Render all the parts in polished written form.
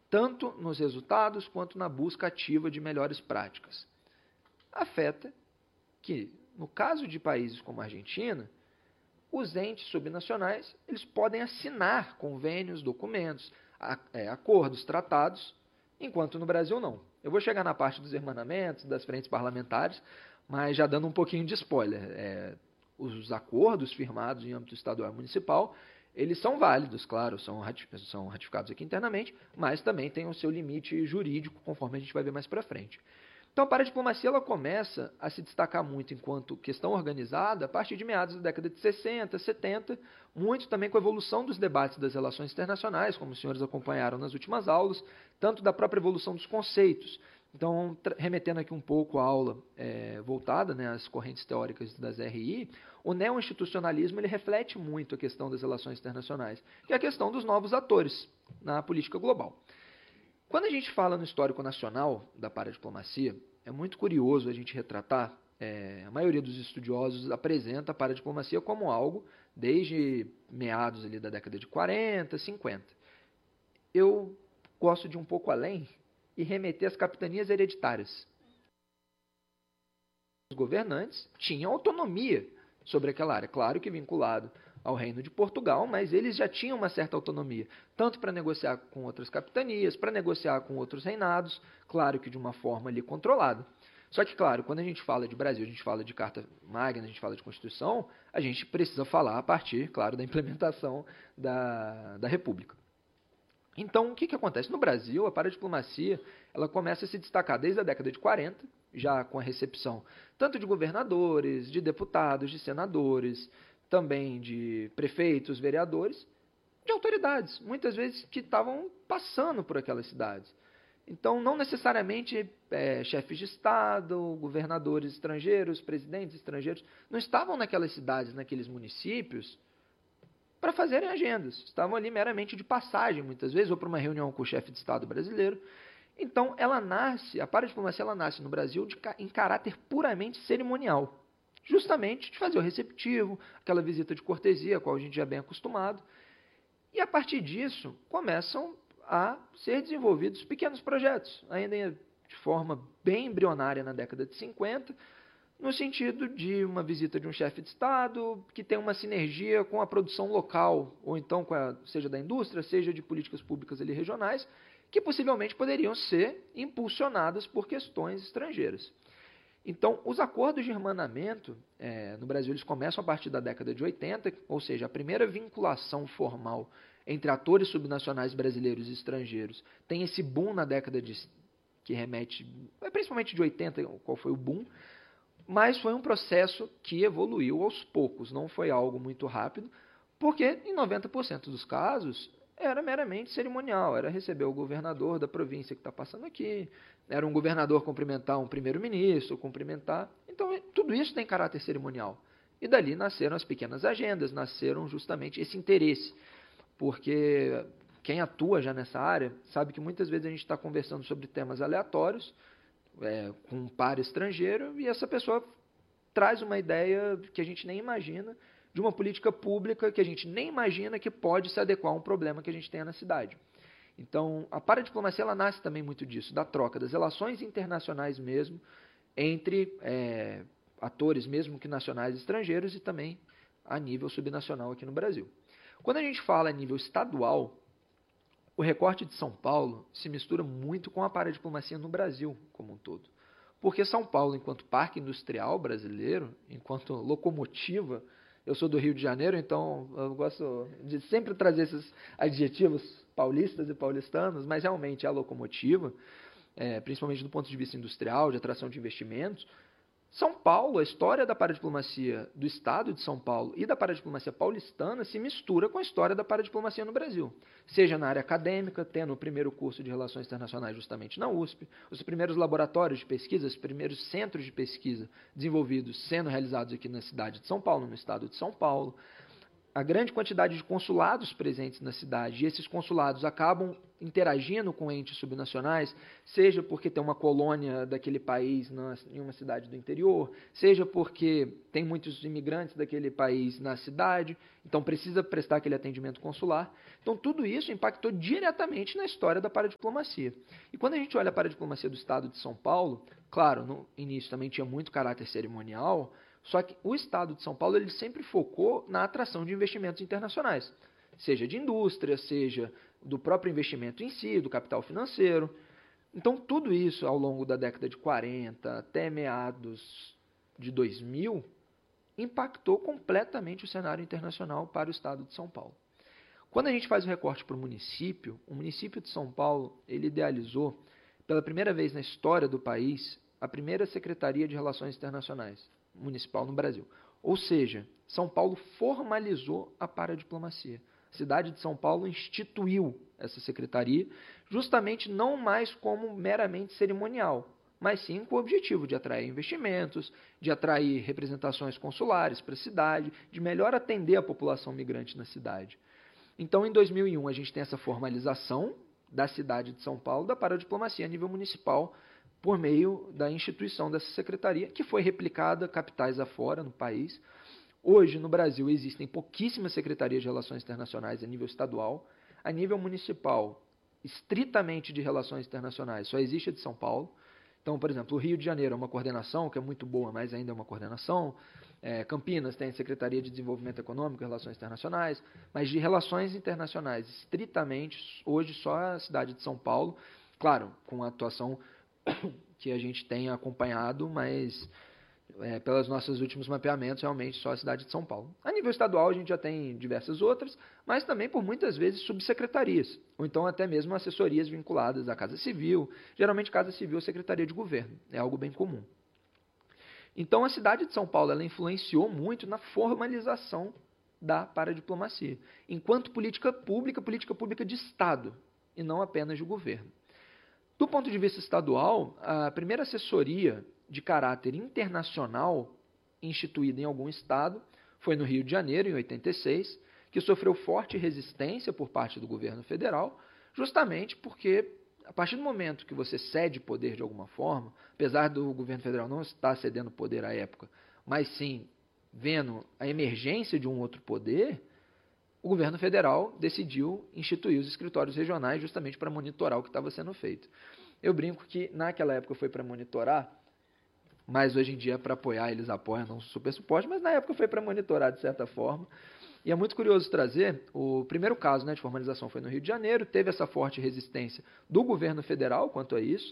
tanto nos resultados quanto na busca ativa de melhores práticas. Afeta que, no caso de países como a Argentina, os entes subnacionais eles podem assinar convênios, documentos, acordos, tratados, enquanto no Brasil não. Eu vou chegar na parte dos hermanamentos, das frentes parlamentares, mas já dando um pouquinho de spoiler. Os acordos firmados em âmbito estadual e municipal, eles são válidos, claro, são ratificados aqui internamente, mas também tem o seu limite jurídico, conforme a gente vai ver mais para frente. Então, a paradiplomacia ela começa a se destacar muito enquanto questão organizada a partir de meados da década de 60, 70, muito também com a evolução dos debates das relações internacionais, como os senhores acompanharam nas últimas aulas, tanto da própria evolução dos conceitos. Então, remetendo aqui um pouco à aula voltada, né, às correntes teóricas das RI, o neo-institucionalismo ele reflete muito a questão das relações internacionais, que é a questão dos novos atores na política global. Quando a gente fala no histórico nacional da paradiplomacia, é muito curioso a gente retratar, a maioria dos estudiosos apresenta a paradiplomacia como algo desde meados ali da década de 40, 50. Eu gosto de ir um pouco além e remeter às capitanias hereditárias. Os governantes tinham autonomia sobre aquela área, claro que vinculado ao Reino de Portugal, mas eles já tinham uma certa autonomia, tanto para negociar com outras capitanias, para negociar com outros reinados, claro que de uma forma ali controlada. Só que, claro, quando a gente fala de Brasil, a gente fala de Carta Magna, a gente fala de Constituição, a gente precisa falar a partir, claro, da implementação da República. Então, o que acontece? No Brasil, a paradiplomacia ela começa a se destacar desde a década de 40, já com a recepção tanto de governadores, de deputados, de senadores, também de prefeitos, vereadores, de autoridades, muitas vezes que estavam passando por aquelas cidades. Então, não necessariamente chefes de Estado, governadores estrangeiros, presidentes estrangeiros, não estavam naquelas cidades, naqueles municípios, para fazerem agendas. Estavam ali meramente de passagem, muitas vezes, ou para uma reunião com o chefe de Estado brasileiro. Então, a paradiplomacia ela nasce no Brasil em caráter puramente cerimonial. Justamente de fazer o receptivo, aquela visita de cortesia, a qual a gente já é bem acostumado. E a partir disso, começam a ser desenvolvidos pequenos projetos, ainda de forma bem embrionária na década de 50, no sentido de uma visita de um chefe de Estado que tem uma sinergia com a produção local, ou então seja da indústria, seja de políticas públicas ali regionais, que possivelmente poderiam ser impulsionadas por questões estrangeiras. Então, os acordos de irmanamento no Brasil eles começam a partir da década de 80, ou seja, a primeira vinculação formal entre atores subnacionais brasileiros e estrangeiros tem esse boom na década que remete, principalmente de 80, qual foi o boom, mas foi um processo que evoluiu aos poucos, não foi algo muito rápido, porque em 90% dos casos era meramente cerimonial, era receber o governador da província que está passando aqui, era um governador cumprimentar um primeiro-ministro, cumprimentar. Então, tudo isso tem caráter cerimonial. E dali nasceram as pequenas agendas, nasceram justamente esse interesse, porque quem atua já nessa área sabe que muitas vezes a gente está conversando sobre temas aleatórios, com um par estrangeiro, e essa pessoa traz uma ideia que a gente nem imagina, de uma política pública que a gente nem imagina que pode se adequar a um problema que a gente tenha na cidade. Então, a paradiplomacia ela nasce também muito disso, da troca das relações internacionais mesmo, entre atores mesmo que nacionais e estrangeiros e também a nível subnacional aqui no Brasil. Quando a gente fala a nível estadual, o recorte de São Paulo se mistura muito com a paradiplomacia no Brasil como um todo. Porque São Paulo, enquanto parque industrial brasileiro, enquanto locomotiva, eu sou do Rio de Janeiro, então eu gosto de sempre trazer esses adjetivos paulistas e paulistanos, mas realmente é a locomotiva, principalmente do ponto de vista industrial, de atração de investimentos. São Paulo, a história da paradiplomacia do estado de São Paulo e da paradiplomacia paulistana se mistura com a história da paradiplomacia no Brasil. Seja na área acadêmica, tendo o primeiro curso de Relações Internacionais justamente na USP, os primeiros laboratórios de pesquisa, os primeiros centros de pesquisa desenvolvidos sendo realizados aqui na cidade de São Paulo, no estado de São Paulo. a grande quantidade de consulados presentes na cidade, e esses consulados acabam interagindo com entes subnacionais, seja porque tem uma colônia daquele país em uma cidade do interior, seja porque tem muitos imigrantes daquele país na cidade, então precisa prestar aquele atendimento consular. Então tudo isso impactou diretamente na história da paradiplomacia. E quando a gente olha a paradiplomacia do Estado de São Paulo, claro, no início também tinha muito caráter cerimonial, só que o Estado de São Paulo ele sempre focou na atração de investimentos internacionais, seja de indústria, seja do próprio investimento em si, do capital financeiro. Então, tudo isso ao longo da década de 40 até meados de 2000 impactou completamente o cenário internacional para o Estado de São Paulo. Quando a gente faz o recorte para o município de São Paulo ele idealizou, pela primeira vez na história do país, a primeira Secretaria de Relações Internacionais municipal no Brasil. Ou seja, São Paulo formalizou a paradiplomacia. A cidade de São Paulo instituiu essa secretaria, justamente não mais como meramente cerimonial, mas sim com o objetivo de atrair investimentos, de atrair representações consulares para a cidade, de melhor atender a população migrante na cidade. Então, em 2001, a gente tem essa formalização da cidade de São Paulo, da paradiplomacia a nível municipal, por meio da instituição dessa secretaria, que foi replicada capitais afora no país. Hoje, no Brasil, existem pouquíssimas secretarias de relações internacionais a nível estadual. A nível municipal, estritamente de relações internacionais, só existe a de São Paulo. Então, por exemplo, o Rio de Janeiro é uma coordenação, que é muito boa, mas ainda é uma coordenação. Campinas tem a Secretaria de Desenvolvimento Econômico e Relações Internacionais, mas de relações internacionais, estritamente, hoje só a cidade de São Paulo, claro, com a atuação que a gente tem acompanhado, mas pelos nossos últimos mapeamentos, realmente só a cidade de São Paulo. A nível estadual, a gente já tem diversas outras, mas também por muitas vezes subsecretarias, ou então até mesmo assessorias vinculadas à Casa Civil. Geralmente, Casa Civil é Secretaria de Governo, é algo bem comum. Então, a cidade de São Paulo ela influenciou muito na formalização da paradiplomacia, enquanto política pública de Estado, e não apenas de governo. Do ponto de vista estadual, a primeira assessoria de caráter internacional instituída em algum estado foi no Rio de Janeiro, em 86, que sofreu forte resistência por parte do governo federal, justamente porque, a partir do momento que você cede poder de alguma forma, apesar do governo federal não estar cedendo poder à época, mas sim vendo a emergência de um outro poder, o governo federal decidiu instituir os escritórios regionais justamente para monitorar o que estava sendo feito. Eu brinco que naquela época foi para monitorar, mas hoje em dia é para apoiar, eles apoiam, não super suporte, mas na época foi para monitorar de certa forma. E é muito curioso trazer, o primeiro caso de formalização foi no Rio de Janeiro, teve essa forte resistência do governo federal quanto a isso,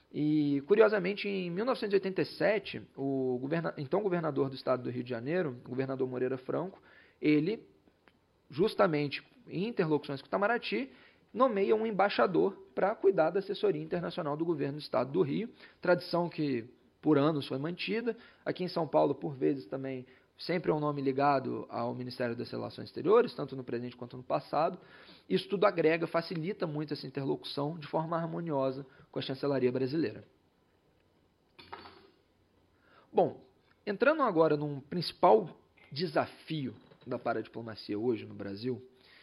e curiosamente em 1987, então governador do estado do Rio de Janeiro, o governador Moreira Franco, ele justamente em interlocuções com o Itamaraty, nomeia um embaixador para cuidar da assessoria internacional do governo do estado do Rio, tradição que por anos foi mantida. Aqui em São Paulo, por vezes também, sempre é um nome ligado ao Ministério das Relações Exteriores, tanto no presente quanto no passado. Isso tudo agrega, facilita muito essa interlocução de forma harmoniosa com a chancelaria brasileira. Bom, entrando agora num principal desafio da paradiplomacia hoje no Brasil,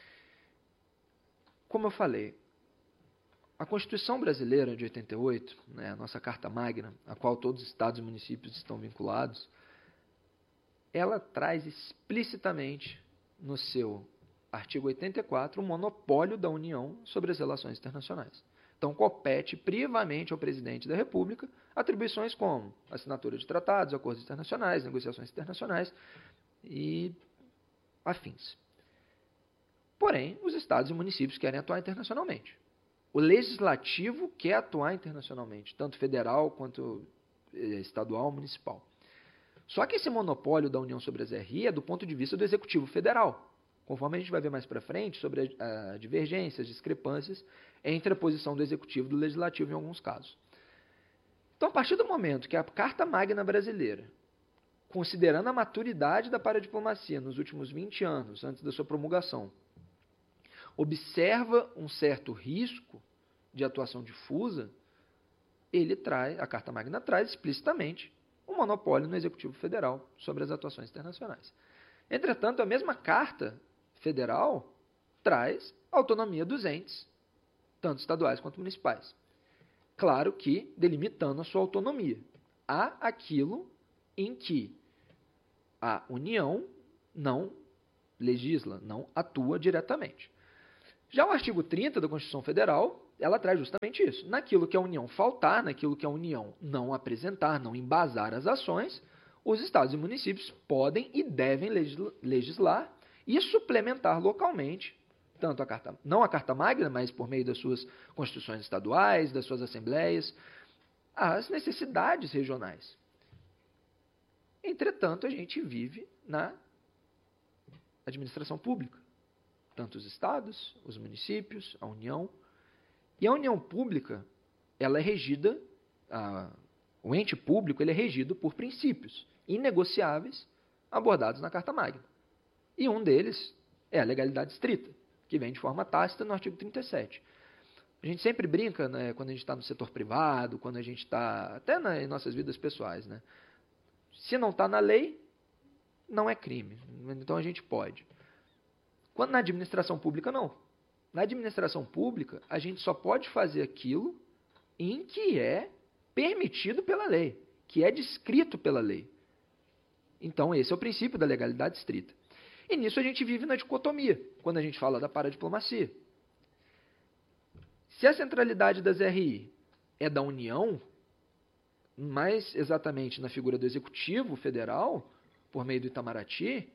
como eu falei, a Constituição Brasileira de 88, a nossa Carta Magna, a qual todos os estados e municípios estão vinculados, ela traz explicitamente no seu artigo 84 o monopólio da União sobre as relações internacionais. Então, compete privamente ao presidente da República atribuições como assinatura de tratados, acordos internacionais, negociações internacionais e afins. Porém, os estados e municípios querem atuar internacionalmente. O legislativo quer atuar internacionalmente, tanto federal quanto estadual, municipal. Só que esse monopólio da União sobre as RI é do ponto de vista do executivo federal, conforme a gente vai ver mais para frente sobre as divergências, discrepâncias entre a posição do executivo e do legislativo em alguns casos. Então, a partir do momento que a Carta Magna brasileira, considerando a maturidade da paradiplomacia nos últimos 20 anos, antes da sua promulgação, observa um certo risco de atuação difusa, a Carta Magna traz explicitamente um monopólio no Executivo Federal sobre as atuações internacionais. Entretanto, a mesma Carta federal traz autonomia dos entes, tanto estaduais quanto municipais. Claro que delimitando a sua autonomia. Há aquilo em que a União não legisla, não atua diretamente. Já o artigo 30 da Constituição Federal, ela traz justamente isso. Naquilo que a União faltar, naquilo que a União não apresentar, não embasar as ações, os estados e municípios podem e devem legislar e suplementar localmente, tanto não a Carta Magna, mas por meio das suas constituições estaduais, das suas assembleias, as necessidades regionais. Entretanto, a gente vive na administração pública, tanto os estados, os municípios, a União. E a União Pública, ela é regida, o ente público ele é regido por princípios inegociáveis abordados na Carta Magna. E um deles é a legalidade estrita, que vem de forma tácita no artigo 37. A gente sempre brinca, né, quando a gente está no setor privado, quando a gente está até em nossas vidas pessoais. Né? Se não está na lei, não é crime. Então a gente pode. Quando na administração pública, não. Na administração pública, a gente só pode fazer aquilo em que é permitido pela lei, que é descrito pela lei. Então, esse é o princípio da legalidade estrita. E nisso a gente vive na dicotomia, quando a gente fala da paradiplomacia. Se a centralidade das RI é da União, mais exatamente na figura do Executivo Federal, por meio do Itamaraty,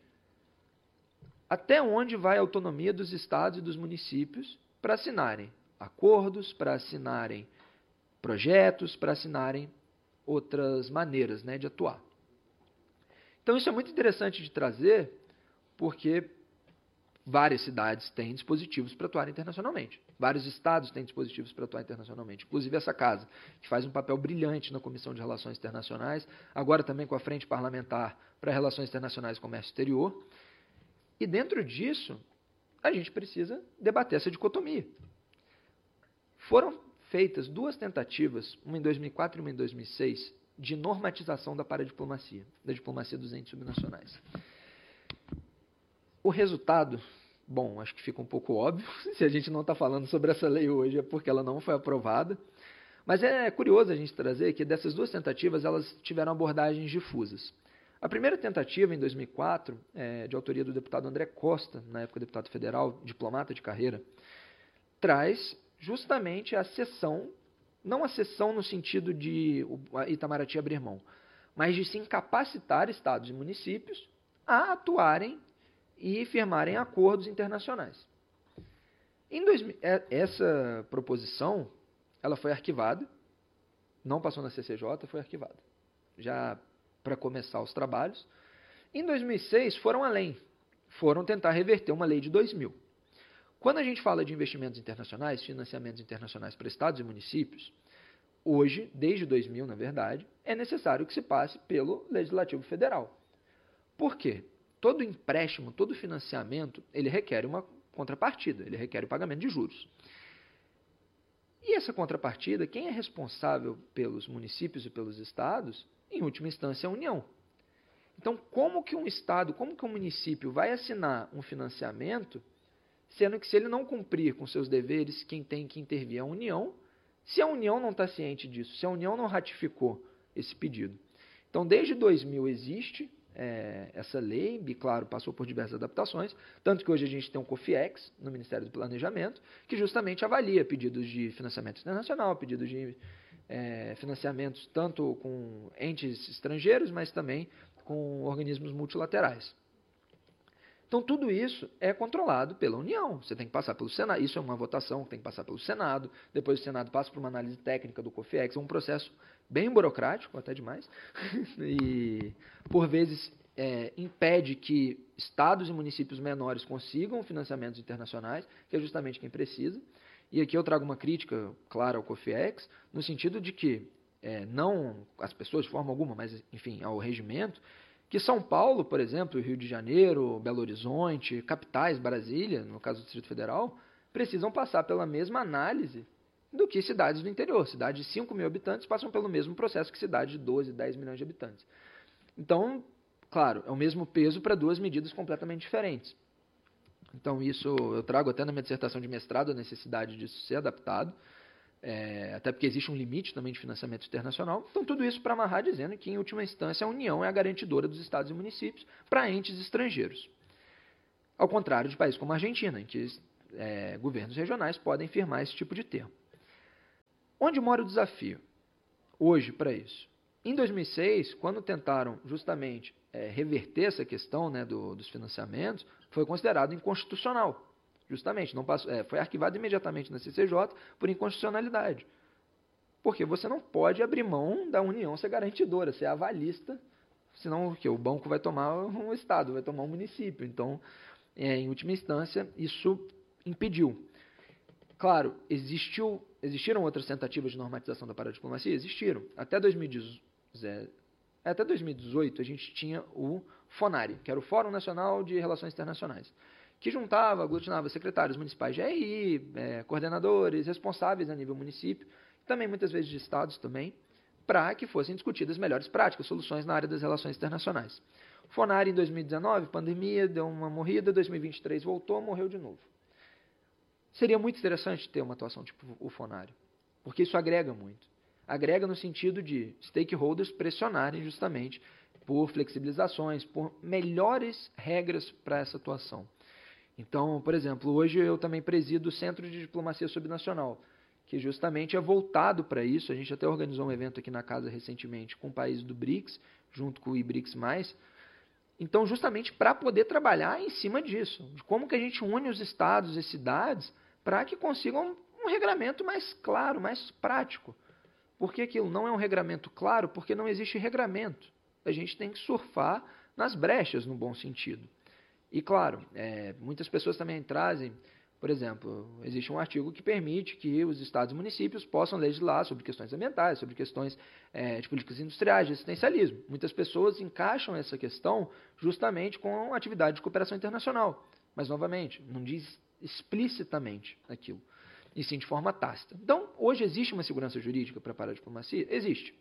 até onde vai a autonomia dos estados e dos municípios para assinarem acordos, para assinarem projetos, para assinarem outras maneiras, né, de atuar. Então isso é muito interessante de trazer, porque várias cidades têm dispositivos para atuar internacionalmente. Vários estados têm dispositivos para atuar internacionalmente. Inclusive essa casa, que faz um papel brilhante na Comissão de Relações Internacionais, agora também com a Frente Parlamentar para Relações Internacionais e Comércio Exterior. E dentro disso, a gente precisa debater essa dicotomia. Foram feitas duas tentativas, uma em 2004 e uma em 2006, de normatização da paradiplomacia, da diplomacia dos entes subnacionais. O resultado, bom, acho que fica um pouco óbvio, se a gente não está falando sobre essa lei hoje é porque ela não foi aprovada, mas é curioso a gente trazer que dessas duas tentativas elas tiveram abordagens difusas. A primeira tentativa, em 2004, de autoria do deputado André Costa, na época deputado federal, diplomata de carreira, traz justamente a cessão, não a cessão no sentido de Itamaraty abrir mão, mas de se incapacitar estados e municípios a atuarem e firmarem acordos internacionais. Essa proposição ela foi arquivada, não passou na CCJ, foi arquivada, já para começar os trabalhos. Em 2006, foram além, foram tentar reverter uma lei de 2000. Quando a gente fala de investimentos internacionais, financiamentos internacionais para estados e municípios, hoje, desde 2000, na verdade, é necessário que se passe pelo Legislativo Federal. Por quê? Todo empréstimo, todo financiamento, ele requer uma contrapartida, ele requer o pagamento de juros. E essa contrapartida, quem é responsável pelos municípios e pelos estados, em última instância, é a União. Então, como que um estado, como que um município vai assinar um financiamento, sendo que se ele não cumprir com seus deveres, quem tem que intervir é a União, se a União não está ciente disso, se a União não ratificou esse pedido. Então, desde 2000 existe essa lei, e claro, passou por diversas adaptações, tanto que hoje a gente tem um COFIEX no Ministério do Planejamento, que justamente avalia pedidos de financiamento internacional, pedidos de financiamentos tanto com entes estrangeiros, mas também com organismos multilaterais. Então, tudo isso é controlado pela União. Você tem que passar pelo Senado. Isso é uma votação que tem que passar pelo Senado. Depois o Senado passa por uma análise técnica do COFIEX. É um processo bem burocrático, até demais. E, por vezes, impede que estados e municípios menores consigam financiamentos internacionais, que é justamente quem precisa. E aqui eu trago uma crítica clara ao COFIEX, no sentido de que, não as pessoas de forma alguma, mas, enfim, ao regimento, que São Paulo, por exemplo, Rio de Janeiro, Belo Horizonte, capitais, Brasília, no caso do Distrito Federal, precisam passar pela mesma análise do que cidades do interior. Cidades de 5 mil habitantes passam pelo mesmo processo que cidades de 12, 10 milhões de habitantes. Então, claro, é o mesmo peso para duas medidas completamente diferentes. Então, isso eu trago até na minha dissertação de mestrado a necessidade disso ser adaptado, até porque existe um limite também de financiamento internacional. Então, tudo isso para amarrar dizendo que, em última instância, a União é a garantidora dos estados e municípios para entes estrangeiros. Ao contrário de países como a Argentina, em que governos regionais podem firmar esse tipo de termo. Onde mora o desafio hoje para isso? Em 2006, quando tentaram justamente reverter essa questão, né, dos financiamentos, foi considerado inconstitucional. Justamente, não passou, foi arquivado imediatamente na CCJ por inconstitucionalidade. Porque você não pode abrir mão da União ser garantidora, ser avalista, senão o banco vai tomar um Estado, vai tomar um município. Então, em última instância, isso impediu. Claro, existiram outras tentativas de normatização da paradiplomacia? Existiram. Até 2018, a gente tinha o FONARE, que era o Fórum Nacional de Relações Internacionais, que aglutinava secretários municipais de RI, coordenadores, responsáveis a nível município, também muitas vezes de estados também, para que fossem discutidas melhores práticas, soluções na área das relações internacionais. O FONARE em 2019, pandemia, deu uma morrida, 2023 voltou, morreu de novo. Seria muito interessante ter uma atuação tipo o FONARE, porque isso agrega muito. Agrega no sentido de stakeholders pressionarem justamente por flexibilizações, por melhores regras para essa atuação. Então, por exemplo, hoje eu também presido o Centro de Diplomacia Subnacional, que justamente é voltado para isso. A gente até organizou um evento aqui na casa recentemente com países do BRICS, junto com o IBRICS+. Então, justamente para poder trabalhar em cima disso, de como que a gente une os estados e cidades para que consigam um regramento mais claro, mais prático. Por que aquilo não é um regramento claro? Porque não existe regramento. A gente tem que surfar nas brechas, no bom sentido. E, claro, muitas pessoas também trazem, por exemplo, existe um artigo que permite que os estados e municípios possam legislar sobre questões ambientais, sobre questões de políticas industriais, de assistencialismo. Muitas pessoas encaixam essa questão justamente com a atividade de cooperação internacional. Mas, novamente, não diz explicitamente aquilo, e sim de forma tácita. Então, hoje existe uma segurança jurídica para a paradiplomacia? Existe.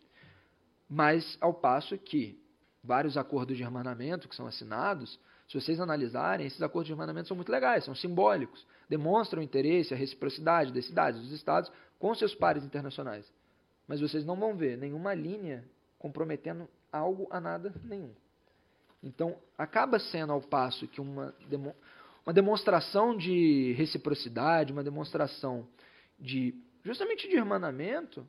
Mas, ao passo que vários acordos de hermanamento que são assinados, se vocês analisarem, esses acordos de hermanamento são muito legais, são simbólicos, demonstram o interesse, a reciprocidade das cidades, dos estados com seus pares internacionais. Mas vocês não vão ver nenhuma linha comprometendo algo a nada nenhum. Então, acaba sendo ao passo que uma demonstração de reciprocidade, uma demonstração justamente de hermanamento,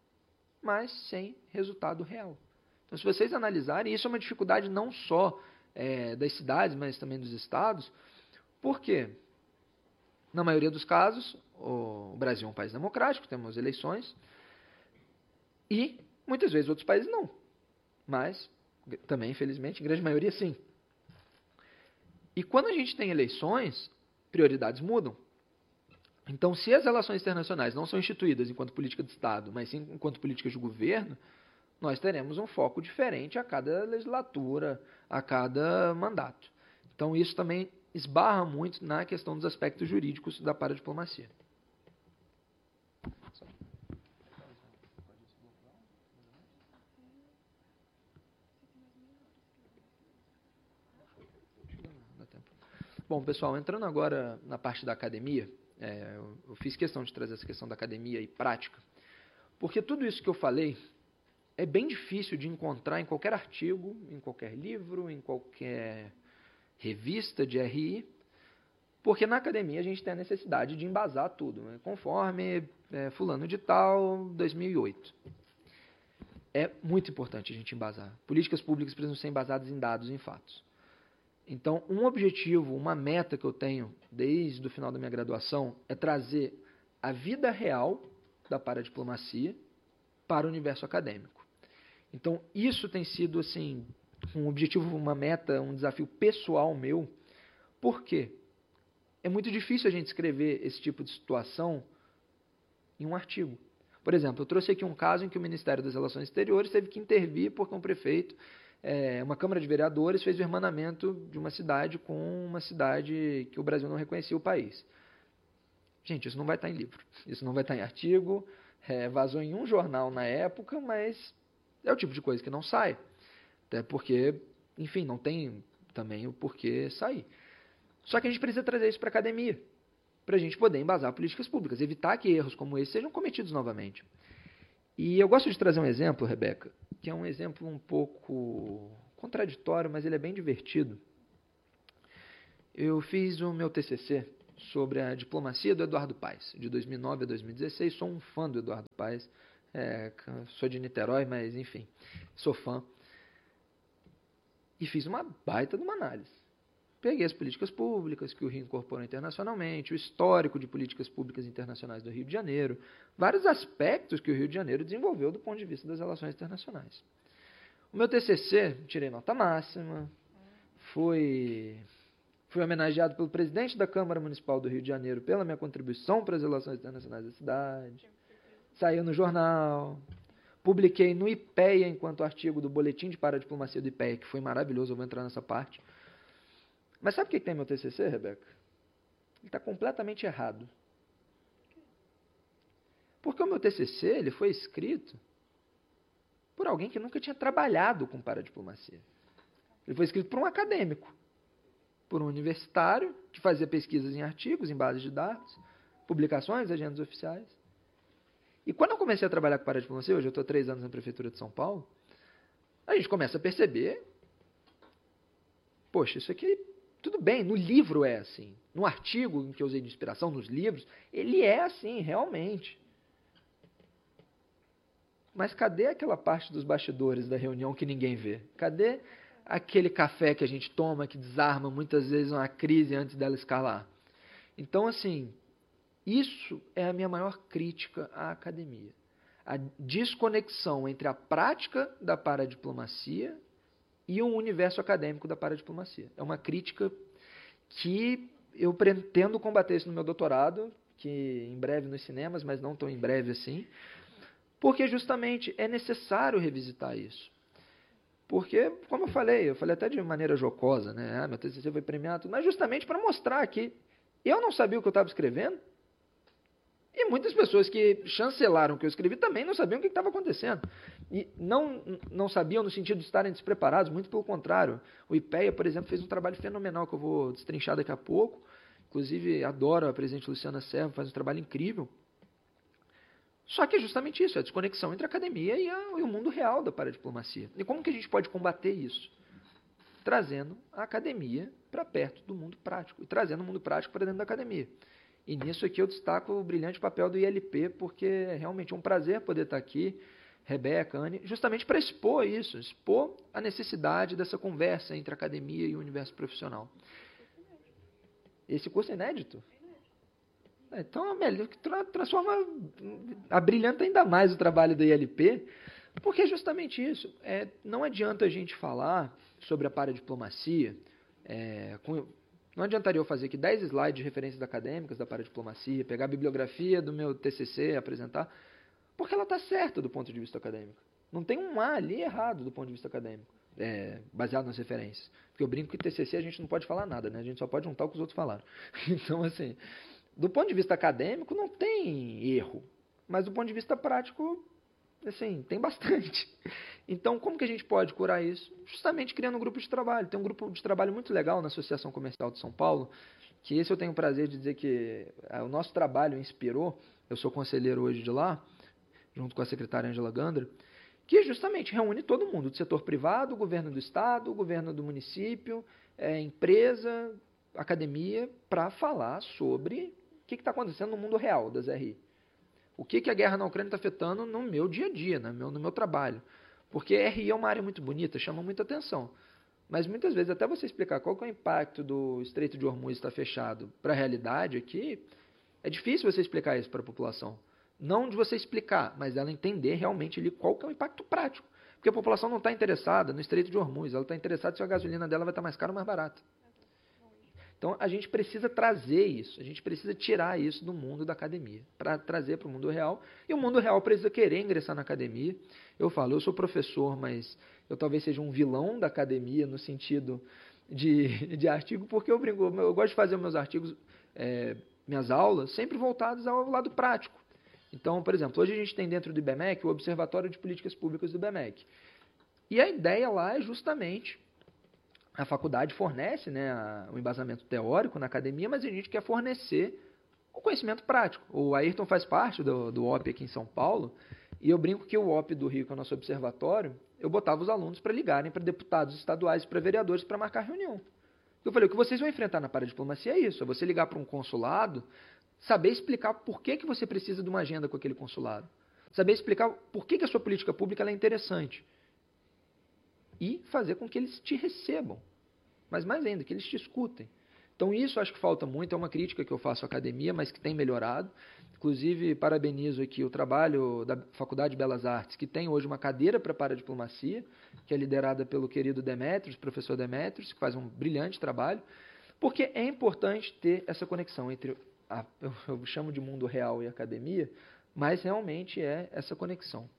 mas sem resultado real. Então, se vocês analisarem, isso é uma dificuldade não só das cidades, mas também dos estados. Por quê? Na maioria dos casos, o Brasil é um país democrático, temos eleições, e muitas vezes outros países não. Mas, também, infelizmente, em grande maioria, sim. E quando a gente tem eleições, prioridades mudam. Então, se as relações internacionais não são instituídas enquanto política de Estado, mas sim enquanto políticas de governo, nós teremos um foco diferente a cada legislatura, a cada mandato. Então, isso também esbarra muito na questão dos aspectos jurídicos da paradiplomacia. Bom, pessoal, entrando agora na parte da academia, eu fiz questão de trazer essa questão da academia e prática, porque tudo isso que eu falei é bem difícil de encontrar em qualquer artigo, em qualquer livro, em qualquer revista de RI, porque na academia a gente tem a necessidade de embasar tudo, né? Conforme fulano de tal, 2008. É muito importante a gente embasar. Políticas públicas precisam ser embasadas em dados e em fatos. Então, um objetivo, uma meta que eu tenho desde o final da minha graduação é trazer a vida real da paradiplomacia para o universo acadêmico. Então, isso tem sido assim, um objetivo, uma meta, um desafio pessoal meu. Por quê? É muito difícil a gente escrever esse tipo de situação em um artigo. Por exemplo, eu trouxe aqui um caso em que o Ministério das Relações Exteriores teve que intervir porque um prefeito, uma Câmara de Vereadores, fez o hermanamento de uma cidade com uma cidade que o Brasil não reconhecia o país. Gente, isso não vai estar em livro, isso não vai estar em artigo, vazou em um jornal na época, mas é o tipo de coisa que não sai. Até porque, enfim, não tem também o porquê sair. Só que a gente precisa trazer isso para a academia, para a gente poder embasar políticas públicas, evitar que erros como esse sejam cometidos novamente. E eu gosto de trazer um exemplo, Rebeca, que é um exemplo um pouco contraditório, mas ele é bem divertido. Eu fiz o meu TCC sobre a diplomacia do Eduardo Paes, de 2009 a 2016. Sou um fã do Eduardo Paes, sou de Niterói, mas enfim, sou fã. E fiz uma baita de uma análise. Peguei as políticas públicas que o Rio incorporou internacionalmente, o histórico de políticas públicas internacionais do Rio de Janeiro, vários aspectos que o Rio de Janeiro desenvolveu do ponto de vista das relações internacionais. O meu TCC, tirei nota máxima, fui homenageado pelo presidente da Câmara Municipal do Rio de Janeiro pela minha contribuição para as relações internacionais da cidade, saiu no jornal, publiquei no IPEA enquanto artigo do Boletim de Paradiplomacia do IPEA, que foi maravilhoso, eu vou entrar nessa parte. Mas sabe o que tem meu TCC, Rebeca? Ele está completamente errado. Porque o meu TCC ele foi escrito por alguém que nunca tinha trabalhado com paradiplomacia. Ele foi escrito por um acadêmico, por um universitário que fazia pesquisas em artigos, em bases de dados, publicações, agendas oficiais. E quando eu comecei a trabalhar com paradiplomacia, hoje eu estou há 3 anos na Prefeitura de São Paulo, a gente começa a perceber, poxa, isso aqui, tudo bem, no livro é assim, no artigo em que eu usei de inspiração, nos livros, ele é assim, realmente. Mas cadê aquela parte dos bastidores da reunião que ninguém vê? Cadê aquele café que a gente toma que desarma muitas vezes uma crise antes dela escalar? Então, assim, isso é a minha maior crítica à academia. A desconexão entre a prática da paradiplomacia e o universo acadêmico da paradiplomacia. É uma crítica que eu pretendo combater isso no meu doutorado, que em breve nos cinemas, mas não tão em breve assim, porque justamente é necessário revisitar isso. Porque, como eu falei até de maneira jocosa, né? Meu TCC foi premiado, mas justamente para mostrar que eu não sabia o que eu estava escrevendo, e muitas pessoas que chancelaram o que eu escrevi também não sabiam o que estava acontecendo. E não sabiam no sentido de estarem despreparados, muito pelo contrário. O IPEA, por exemplo, fez um trabalho fenomenal que eu vou destrinchar daqui a pouco. Inclusive, adoro a presidente Luciana Servo, faz um trabalho incrível. Só que é justamente isso, a desconexão entre a academia e o mundo real da paradiplomacia. E como que a gente pode combater isso? Trazendo a academia para perto do mundo prático, e trazendo o mundo prático para dentro da academia. E nisso aqui eu destaco o brilhante papel do ILP, porque é realmente um prazer poder estar aqui, Rebeca, Anne, justamente para expor isso, expor a necessidade dessa conversa entre a academia e o universo profissional. Esse curso é inédito? Então, transforma, abrilhanta ainda mais o trabalho do ILP, porque é justamente isso. Não adianta a gente falar sobre a paradiplomacia, não adiantaria eu fazer aqui 10 slides de referências acadêmicas da paradiplomacia, pegar a bibliografia do meu TCC, apresentar, porque ela está certa do ponto de vista acadêmico. Não tem um A ali errado do ponto de vista acadêmico, baseado nas referências. Porque eu brinco que TCC a gente não pode falar nada, né? A gente só pode juntar o que os outros falaram. Então, assim, do ponto de vista acadêmico, não tem erro. Mas do ponto de vista prático, assim, tem bastante. Então, como que a gente pode curar isso? Justamente criando um grupo de trabalho. Tem um grupo de trabalho muito legal na Associação Comercial de São Paulo, que esse eu tenho o prazer de dizer que o nosso trabalho inspirou. Eu sou conselheiro hoje de lá, junto com a secretária Angela Gandra, que justamente reúne todo mundo, do setor privado, governo do estado, governo do município, empresa, academia, para falar sobre o que está acontecendo no mundo real das RI. O que a guerra na Ucrânia está afetando no meu dia a dia, no meu trabalho. Porque RI é uma área muito bonita, chama muita atenção. Mas muitas vezes, até você explicar qual que é o impacto do Estreito de Hormuz estar fechado para a realidade aqui, é difícil você explicar isso para a população. Não de você explicar, mas ela entender realmente ali qual que é o impacto prático. Porque a população não está interessada no Estreito de Hormuz, ela está interessada se a gasolina dela vai estar mais cara ou mais barata. Então, a gente precisa trazer isso, a gente precisa tirar isso do mundo da academia, para trazer para o mundo real, e o mundo real precisa querer ingressar na academia. Eu falo, eu sou professor, mas eu talvez seja um vilão da academia no sentido de artigo, porque eu gosto de fazer meus artigos, minhas aulas, sempre voltadas ao lado prático. Então, por exemplo, hoje a gente tem dentro do IBMEC o Observatório de Políticas Públicas do IBMEC. E a ideia lá é justamente a faculdade fornece, né, o embasamento teórico na academia, mas a gente quer fornecer o conhecimento prático. O Ayrton faz parte do OP aqui em São Paulo, e eu brinco que o OP do Rio, que é o nosso observatório, eu botava os alunos para ligarem para deputados estaduais e para vereadores para marcar reunião. Eu falei, o que vocês vão enfrentar na paradiplomacia é isso, é você ligar para um consulado, saber explicar por que você precisa de uma agenda com aquele consulado, saber explicar por que a sua política pública ela é interessante e fazer com que eles te recebam, mas mais ainda, que eles te escutem. Então isso acho que falta muito, é uma crítica que eu faço à academia, mas que tem melhorado. Inclusive, parabenizo aqui o trabalho da Faculdade de Belas Artes, que tem hoje uma cadeira para paradiplomacia, que é liderada pelo querido Demétrios, professor Demétrios, que faz um brilhante trabalho, porque é importante ter essa conexão entre, eu chamo de mundo real e academia, mas realmente é essa conexão.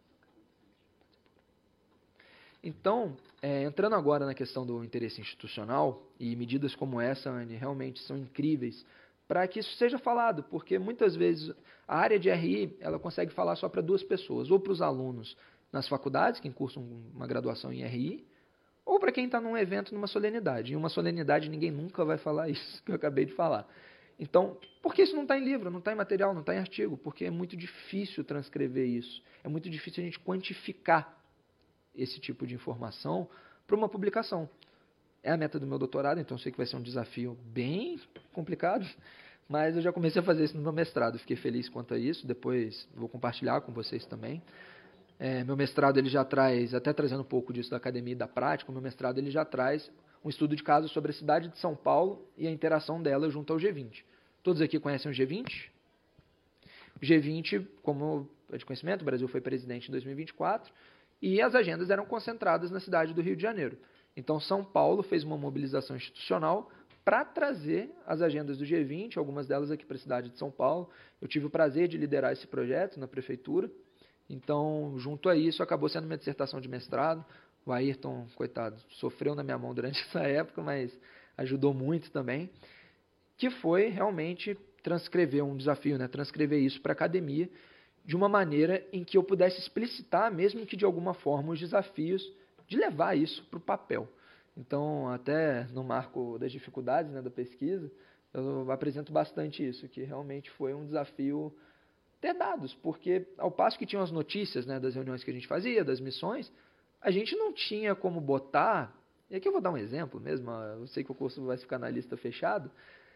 Então, entrando agora na questão do interesse institucional, e medidas como essa, Anne, realmente são incríveis para que isso seja falado, porque muitas vezes a área de RI ela consegue falar só para 2 pessoas, ou para os alunos nas faculdades, que cursam uma graduação em RI, ou para quem está num evento, numa solenidade. Em uma solenidade ninguém nunca vai falar isso que eu acabei de falar. Então, por que isso não está em livro, não está em material, não está em artigo? Porque é muito difícil transcrever isso, é muito difícil a gente quantificar esse tipo de informação para uma publicação. É a meta do meu doutorado, então eu sei que vai ser um desafio bem complicado, mas eu já comecei a fazer isso no meu mestrado, fiquei feliz quanto a isso, depois vou compartilhar com vocês também. Meu mestrado ele já traz, até trazendo um pouco disso da academia e da prática, o meu mestrado ele já traz um estudo de caso sobre a cidade de São Paulo e a interação dela junto ao G20. Todos aqui conhecem o G20? O G20, como é de conhecimento, o Brasil foi presidente em 2024, e as agendas eram concentradas na cidade do Rio de Janeiro. Então, São Paulo fez uma mobilização institucional para trazer as agendas do G20, algumas delas aqui para a cidade de São Paulo. Eu tive o prazer de liderar esse projeto na prefeitura. Então, junto a isso, acabou sendo minha dissertação de mestrado. O Ayrton, coitado, sofreu na minha mão durante essa época, mas ajudou muito também, que foi realmente transcrever um desafio, né? Transcrever isso para a academia, de uma maneira em que eu pudesse explicitar, mesmo que de alguma forma, os desafios de levar isso para o papel. Então, até no marco das dificuldades, né, da pesquisa, eu apresento bastante isso, que realmente foi um desafio ter dados, porque ao passo que tinham as notícias, né, das reuniões que a gente fazia, das missões, a gente não tinha como botar, e aqui eu vou dar um exemplo mesmo, eu sei que o curso vai ficar na lista fechado,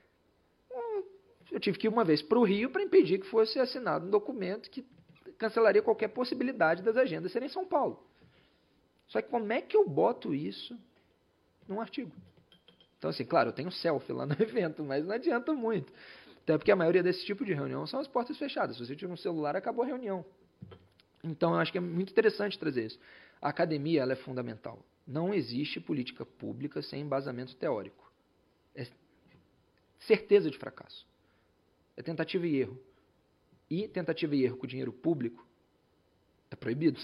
eu tive que ir uma vez para o Rio para impedir que fosse assinado um documento que cancelaria qualquer possibilidade das agendas serem em São Paulo. Só que como é que eu boto isso num artigo? Então, assim, claro, eu tenho selfie lá no evento, mas não adianta muito. Até porque a maioria desse tipo de reunião são as portas fechadas. Se você tiver um celular, acabou a reunião. Então, eu acho que é muito interessante trazer isso. A academia ela é fundamental. Não existe política pública sem embasamento teórico. É certeza de fracasso. É tentativa e erro. E tentativa e erro com dinheiro público é proibido.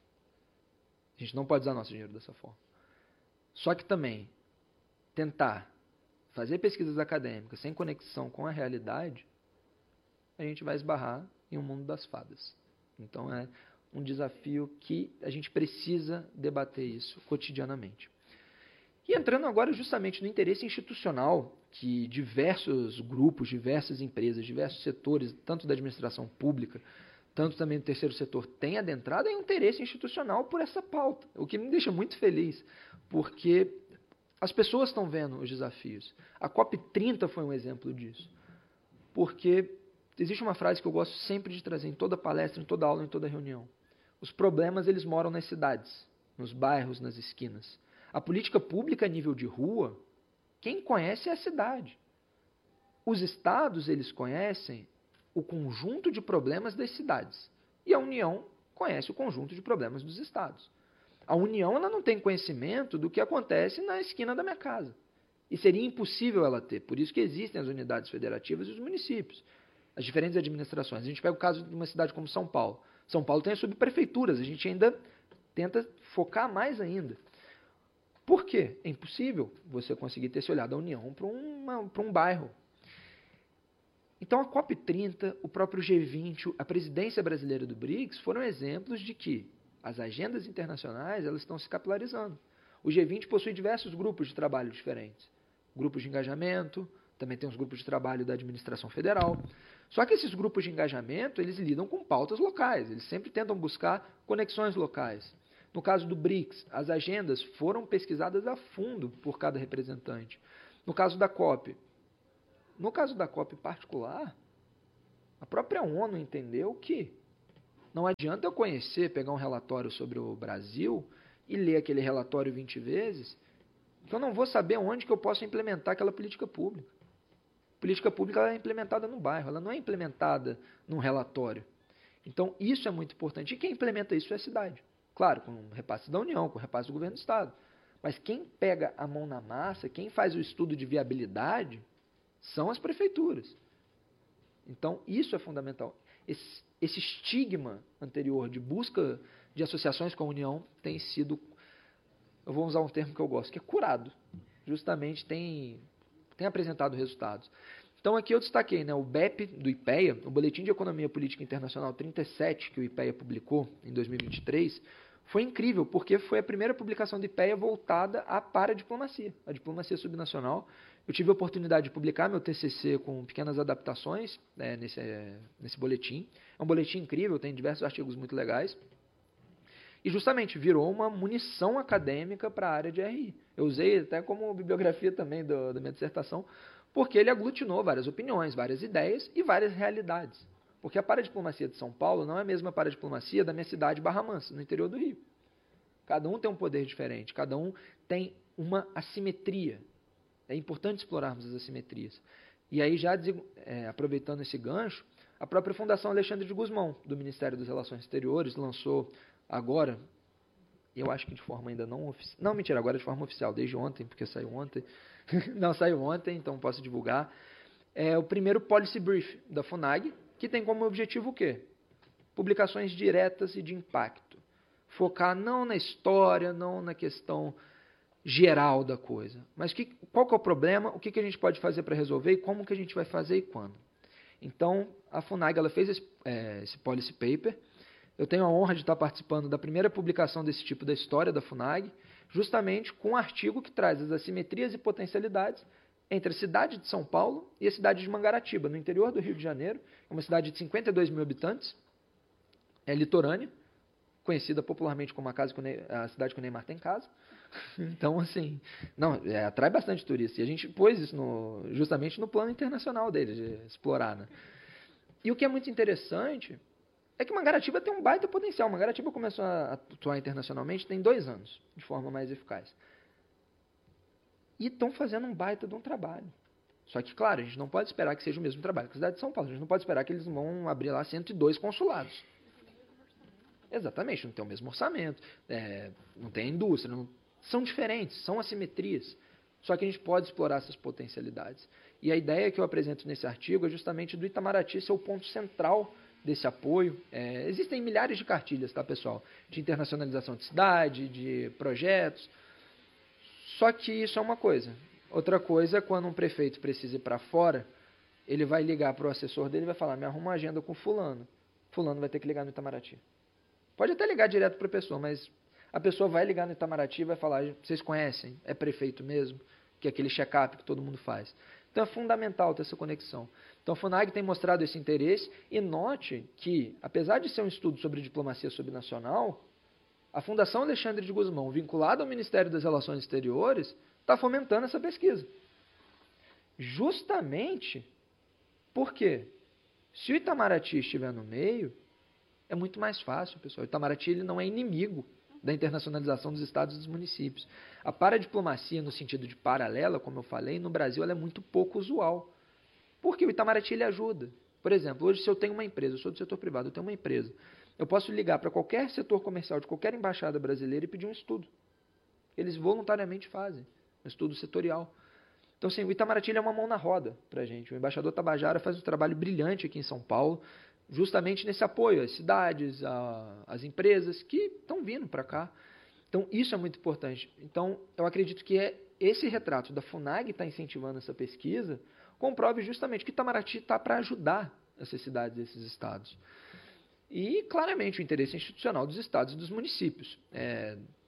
A gente não pode usar nosso dinheiro dessa forma. Só que também tentar fazer pesquisas acadêmicas sem conexão com a realidade, a gente vai esbarrar em um mundo das fadas. Então é um desafio que a gente precisa debater isso cotidianamente. E entrando agora justamente no interesse institucional que diversos grupos, diversas empresas, diversos setores, tanto da administração pública, tanto também do terceiro setor, têm adentrado, é um interesse institucional por essa pauta, o que me deixa muito feliz, porque as pessoas estão vendo os desafios. A COP30 foi um exemplo disso, porque existe uma frase que eu gosto sempre de trazer em toda palestra, em toda aula, em toda reunião. Os problemas, eles moram nas cidades, nos bairros, nas esquinas. A política pública a nível de rua, quem conhece é a cidade. Os estados, eles conhecem o conjunto de problemas das cidades. E a União conhece o conjunto de problemas dos estados. A União ela não tem conhecimento do que acontece na esquina da minha casa. E seria impossível ela ter. Por isso que existem as unidades federativas e os municípios, as diferentes administrações. A gente pega o caso de uma cidade como São Paulo. São Paulo tem as subprefeituras. A gente ainda tenta focar mais ainda. Por quê? É impossível você conseguir ter esse olhar da União para um bairro. Então, a COP30, o próprio G20, a presidência brasileira do BRICS foram exemplos de que as agendas internacionais elas estão se capilarizando. O G20 possui diversos grupos de trabalho diferentes. Grupos de engajamento, também tem os grupos de trabalho da administração federal. Só que esses grupos de engajamento, eles lidam com pautas locais, eles sempre tentam buscar conexões locais. No caso do BRICS, as agendas foram pesquisadas a fundo por cada representante. No caso da COP em particular, a própria ONU entendeu que não adianta eu pegar um relatório sobre o Brasil e ler aquele relatório 20 vezes, que eu não vou saber onde que eu posso implementar aquela política pública. A política pública ela é implementada no bairro, ela não é implementada num relatório. Então, isso é muito importante. E quem implementa isso é a cidade. Claro, com o repasse da União, com o repasse do governo do Estado. Mas quem pega a mão na massa, quem faz o estudo de viabilidade, são as prefeituras. Então, isso é fundamental. Esse estigma anterior de busca de associações com a União tem sido, eu vou usar um termo que eu gosto, que é curado. Justamente tem apresentado resultados. Então, aqui eu destaquei, né, o BEP do IPEA, o Boletim de Economia Política Internacional 37, que o IPEA publicou em 2023, foi incrível, porque foi a primeira publicação do IPEA voltada à paradiplomacia, a diplomacia subnacional. Eu tive a oportunidade de publicar meu TCC com pequenas adaptações nesse boletim. É um boletim incrível, tem diversos artigos muito legais. E justamente virou uma munição acadêmica para a área de RI. Eu usei até como bibliografia também da minha dissertação, porque ele aglutinou várias opiniões, várias ideias e várias realidades. Porque a paradiplomacia de São Paulo não é a mesma paradiplomacia da minha cidade, Barra Mansa, no interior do Rio. Cada um tem um poder diferente, cada um tem uma assimetria. É importante explorarmos as assimetrias. E aí, já aproveitando esse gancho, a própria Fundação Alexandre de Gusmão, do Ministério das Relações Exteriores, lançou agora, eu acho que de forma ainda não oficial, não, mentira, agora de forma oficial, desde ontem, porque saiu ontem, não, saiu ontem, então posso divulgar, é o primeiro Policy Brief da FUNAG, que tem como objetivo o quê? Publicações diretas e de impacto. Focar não na história, não na questão geral da coisa, mas qual que é o problema, o que a gente pode fazer para resolver e como que a gente vai fazer e quando. Então, a FUNAG ela fez esse Policy Paper. Eu tenho a honra de estar participando da primeira publicação desse tipo da história da FUNAG, justamente com um artigo que traz as assimetrias e potencialidades entre a cidade de São Paulo e a cidade de Mangaratiba, no interior do Rio de Janeiro. É uma cidade de 52 mil habitantes, é litorânea, conhecida popularmente como a cidade que o Neymar tem casa. Então, assim, atrai bastante turista. E a gente pôs isso justamente no plano internacional dele, de explorar, né? E o que é muito interessante é que Mangaratiba tem um baita potencial. Mangaratiba começou a atuar internacionalmente tem 2 anos, de forma mais eficaz. E estão fazendo um baita de um trabalho. Só que, claro, a gente não pode esperar que seja o mesmo trabalho que a cidade de São Paulo. A gente não pode esperar que eles vão abrir lá 102 consulados. Exatamente, não tem o mesmo orçamento, não tem a indústria, são diferentes, são assimetrias. Só que a gente pode explorar essas potencialidades. E a ideia que eu apresento nesse artigo é justamente do Itamaraty ser o ponto central desse apoio. Existem milhares de cartilhas, tá, pessoal? De internacionalização de cidade, de projetos. Só que isso é uma coisa. Outra coisa é quando um prefeito precisa ir para fora, ele vai ligar para o assessor dele e vai falar, me arruma uma agenda com fulano. Fulano vai ter que ligar no Itamaraty. Pode até ligar direto para a pessoa, mas a pessoa vai ligar no Itamaraty e vai falar, vocês conhecem? É prefeito mesmo? Que é aquele check-up que todo mundo faz. Então é fundamental ter essa conexão. Então a FUNAG tem mostrado esse interesse e note que, apesar de ser um estudo sobre diplomacia subnacional, a Fundação Alexandre de Gusmão, vinculada ao Ministério das Relações Exteriores, está fomentando essa pesquisa. Justamente porque, se o Itamaraty estiver no meio, é muito mais fácil, pessoal. O Itamaraty ele não é inimigo da internacionalização dos estados e dos municípios. A paradiplomacia, no sentido de paralela, como eu falei, no Brasil ela é muito pouco usual. Porque o Itamaraty ele ajuda. Por exemplo, hoje se eu tenho uma empresa, eu sou do setor privado, eu tenho uma empresa, eu posso ligar para qualquer setor comercial de qualquer embaixada brasileira e pedir um estudo. Eles voluntariamente fazem, um estudo setorial. Então, assim, o Itamaraty ele é uma mão na roda para a gente. O embaixador Tabajara faz um trabalho brilhante aqui em São Paulo, justamente nesse apoio às cidades, às empresas que estão vindo para cá. Então, isso é muito importante. Então, eu acredito que esse retrato da FUNAG está incentivando essa pesquisa, comprove justamente que Itamaraty está para ajudar essas cidades e esses estados. E, claramente, o interesse institucional dos estados e dos municípios.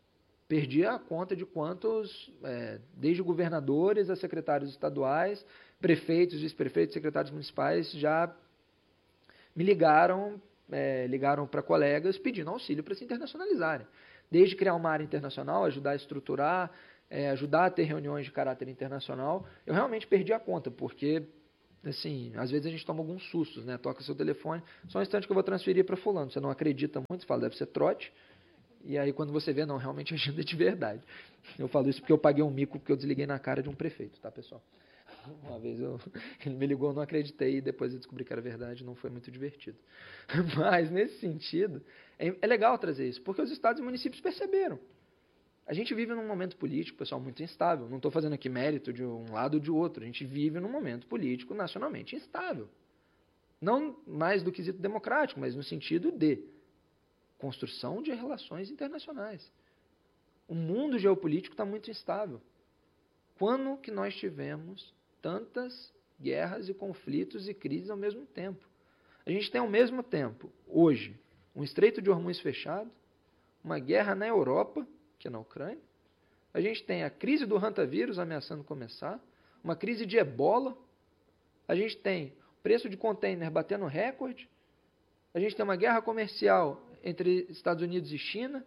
Perdi a conta de quantos, desde governadores a secretários estaduais, prefeitos, vice-prefeitos, secretários municipais, já me ligaram para colegas pedindo auxílio para se internacionalizarem. Desde criar uma área internacional, ajudar a estruturar, ajudar a ter reuniões de caráter internacional, eu realmente perdi a conta, porque, assim, às vezes a gente toma alguns sustos, né? Toca seu telefone, só um instante que eu vou transferir para fulano, você não acredita muito, você fala, deve ser trote, e aí quando você vê, não, realmente agenda de verdade. Eu falo isso porque eu paguei um mico, porque eu desliguei na cara de um prefeito, tá, pessoal? Uma vez ele me ligou, eu não acreditei, e depois eu descobri que era verdade, não foi muito divertido. Mas, nesse sentido, é legal trazer isso, porque os estados e municípios perceberam. A gente vive num momento político, pessoal, muito instável. Não estou fazendo aqui mérito de um lado ou de outro. A gente vive num momento político nacionalmente instável. Não mais do quesito democrático, mas no sentido de construção de relações internacionais. O mundo geopolítico está muito instável. Quando que nós tivemos tantas guerras e conflitos e crises ao mesmo tempo? A gente tem ao mesmo tempo, hoje, um Estreito de Hormuz fechado, uma guerra na Europa, que é na Ucrânia. A gente tem a crise do hantavírus ameaçando começar, uma crise de ebola. A gente tem o preço de container batendo recorde. A gente tem uma guerra comercial entre Estados Unidos e China.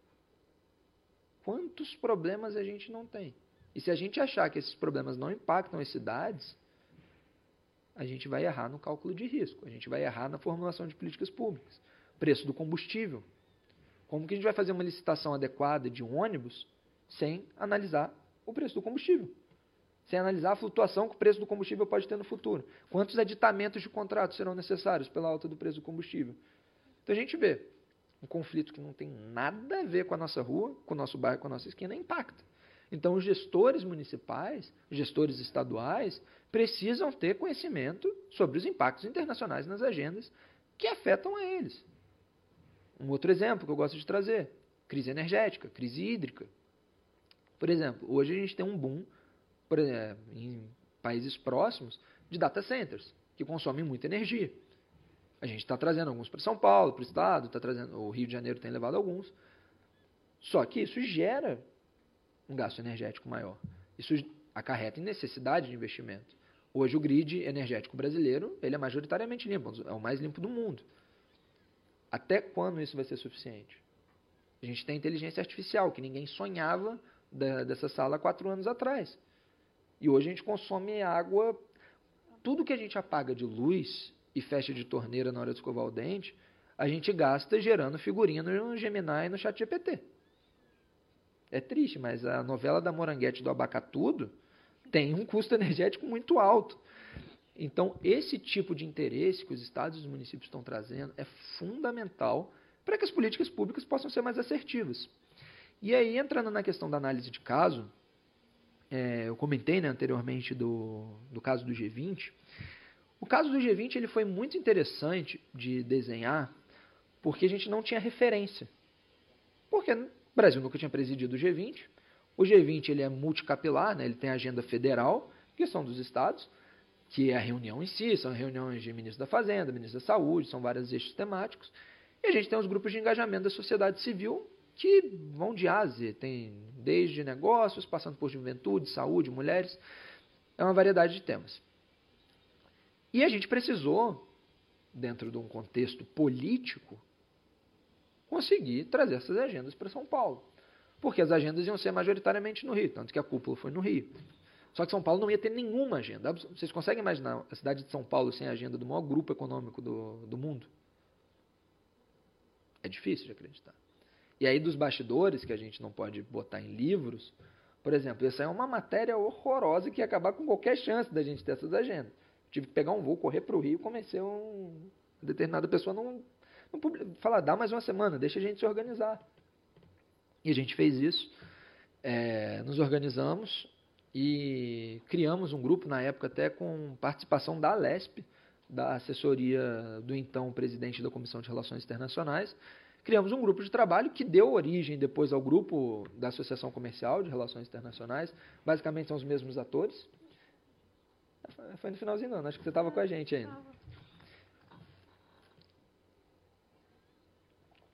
Quantos problemas a gente não tem? E se a gente achar que esses problemas não impactam as cidades, a gente vai errar no cálculo de risco, a gente vai errar na formulação de políticas públicas. Preço do combustível. Como que a gente vai fazer uma licitação adequada de um ônibus sem analisar o preço do combustível? Sem analisar a flutuação que o preço do combustível pode ter no futuro. Quantos aditamentos de contrato serão necessários pela alta do preço do combustível? Então a gente vê um conflito que não tem nada a ver com a nossa rua, com o nosso bairro, com a nossa esquina, impacta. Então os gestores municipais, os gestores estaduais, precisam ter conhecimento sobre os impactos internacionais nas agendas que afetam a eles. Um outro exemplo que eu gosto de trazer, crise energética, crise hídrica. Por exemplo, hoje a gente tem um boom, por exemplo, em países próximos, de data centers, que consomem muita energia. A gente está trazendo alguns para São Paulo, para o estado, o Rio de Janeiro tem levado alguns. Só que isso gera um gasto energético maior. Isso acarreta em necessidade de investimento. Hoje o grid energético brasileiro ele é majoritariamente limpo, é o mais limpo do mundo. Até quando isso vai ser suficiente? A gente tem inteligência artificial, que ninguém sonhava dessa sala há 4 anos atrás. E hoje a gente consome água, tudo que a gente apaga de luz e fecha de torneira na hora de escovar o dente, a gente gasta gerando figurinha no Gemini e no ChatGPT. É triste, mas a novela da Moranguete do Abacatudo tem um custo energético muito alto. Então, esse tipo de interesse que os estados e os municípios estão trazendo é fundamental para que as políticas públicas possam ser mais assertivas. E aí, entrando na questão da análise de caso, eu comentei anteriormente do caso do G20. O caso do G20 ele foi muito interessante de desenhar porque a gente não tinha referência. Porque o Brasil nunca tinha presidido o G20. O G20 ele é multicapilar, né? Ele tem a agenda federal, que são dos estados, que é a reunião em si, são reuniões de ministro da Fazenda, ministro da Saúde, são vários eixos temáticos. E a gente tem os grupos de engajamento da sociedade civil, que vão de A a Z, tem desde negócios, passando por juventude, saúde, mulheres, é uma variedade de temas. E a gente precisou, dentro de um contexto político, conseguir trazer essas agendas para São Paulo. Porque as agendas iam ser majoritariamente no Rio, tanto que a cúpula foi no Rio. Só que São Paulo não ia ter nenhuma agenda. Vocês conseguem imaginar a cidade de São Paulo sem a agenda do maior grupo econômico do mundo? É difícil de acreditar. E aí dos bastidores, que a gente não pode botar em livros, por exemplo, essa é uma matéria horrorosa que ia acabar com qualquer chance da gente ter essas agendas. Tive que pegar um voo, correr para o Rio e convencer uma determinada pessoa não falar, dá mais uma semana, deixa a gente se organizar. E a gente fez isso, nos organizamos e criamos um grupo, na época até com participação da Alesp, da assessoria do então presidente da Comissão de Relações Internacionais. Criamos um grupo de trabalho que deu origem depois ao grupo da Associação Comercial de Relações Internacionais. Basicamente são os mesmos atores. Foi no finalzinho não, acho que você estava com a gente ainda.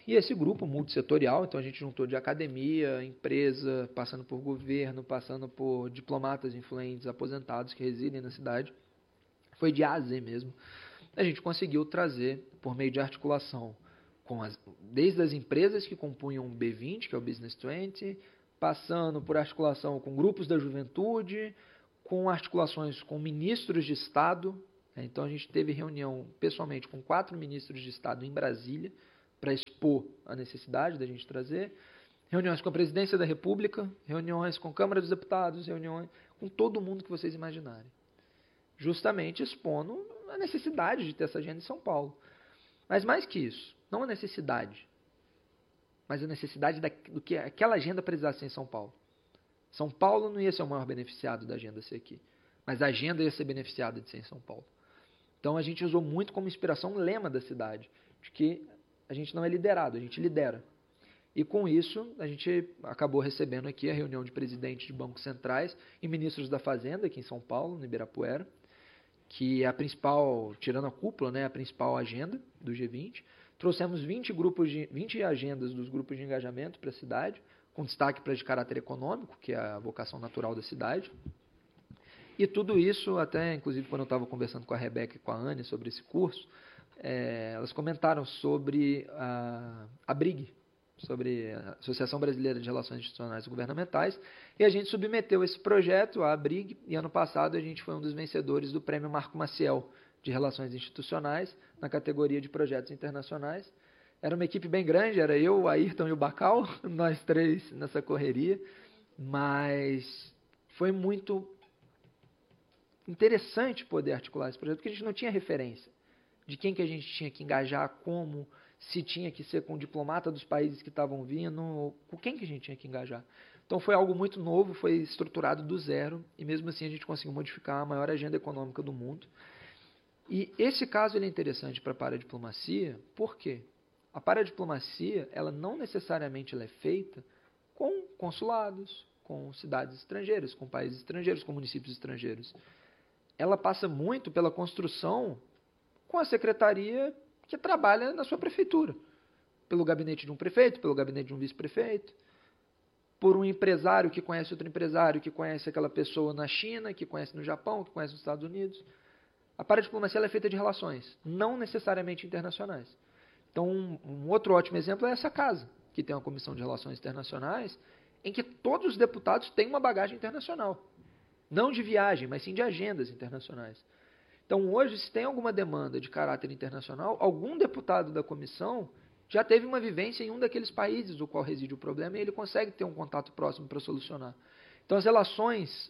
E esse grupo multissetorial, então a gente juntou de academia, empresa, passando por governo, passando por diplomatas influentes, aposentados que residem na cidade, foi de A a Z mesmo. A gente conseguiu trazer, por meio de articulação, desde as empresas que compunham o B20, que é o Business 20, passando por articulação com grupos da juventude, com articulações com ministros de Estado. Então a gente teve reunião pessoalmente com 4 ministros de Estado em Brasília, para expor a necessidade da gente trazer, reuniões com a Presidência da República, reuniões com a Câmara dos Deputados, reuniões com todo mundo que vocês imaginarem. Justamente expondo a necessidade de ter essa agenda em São Paulo. Mas mais que isso, não a necessidade, mas a necessidade do que aquela agenda precisasse ser em São Paulo. São Paulo não ia ser o maior beneficiado da agenda ser aqui, mas a agenda ia ser beneficiada de ser em São Paulo. Então a gente usou muito como inspiração o lema da cidade, de que a gente não é liderado, a gente lidera. E com isso, a gente acabou recebendo aqui a reunião de presidentes de bancos centrais e ministros da Fazenda, aqui em São Paulo, no Ibirapuera, que é a principal, tirando a cúpula, né, a principal agenda do G20. Trouxemos 20 agendas dos grupos de engajamento para a cidade, com destaque para de caráter econômico, que é a vocação natural da cidade. E tudo isso, até inclusive quando eu estava conversando com a Rebeca e com a Anne sobre esse curso, elas comentaram sobre a BRIG, sobre a Associação Brasileira de Relações Institucionais e Governamentais, e a gente submeteu esse projeto à BRIG, e ano passado a gente foi um dos vencedores do Prêmio Marco Maciel de Relações Institucionais, na categoria de projetos internacionais. Era uma equipe bem grande, era eu, o Ayrton e o Bacal, nós 3 nessa correria, mas foi muito interessante poder articular esse projeto, porque a gente não tinha referência de quem que a gente tinha que engajar, como, se tinha que ser com o diplomata dos países que estavam vindo, com quem que a gente tinha que engajar. Então foi algo muito novo, foi estruturado do zero, e mesmo assim a gente conseguiu modificar a maior agenda econômica do mundo. E esse caso ele é interessante para a paradiplomacia, por quê? A paradiplomacia, ela não necessariamente ela é feita com consulados, com cidades estrangeiras, com países estrangeiros, com municípios estrangeiros. Ela passa muito pela construção com a secretaria que trabalha na sua prefeitura, pelo gabinete de um prefeito, pelo gabinete de um vice-prefeito, por um empresário que conhece outro empresário, que conhece aquela pessoa na China, que conhece no Japão, que conhece nos Estados Unidos. A paradiplomacia ela é feita de relações, não necessariamente internacionais. Então, um outro ótimo exemplo é essa casa, que tem uma comissão de relações internacionais, em que todos os deputados têm uma bagagem internacional. Não de viagem, mas sim de agendas internacionais. Então, hoje, se tem alguma demanda de caráter internacional, algum deputado da comissão já teve uma vivência em um daqueles países do qual reside o problema e ele consegue ter um contato próximo para solucionar. Então, as relações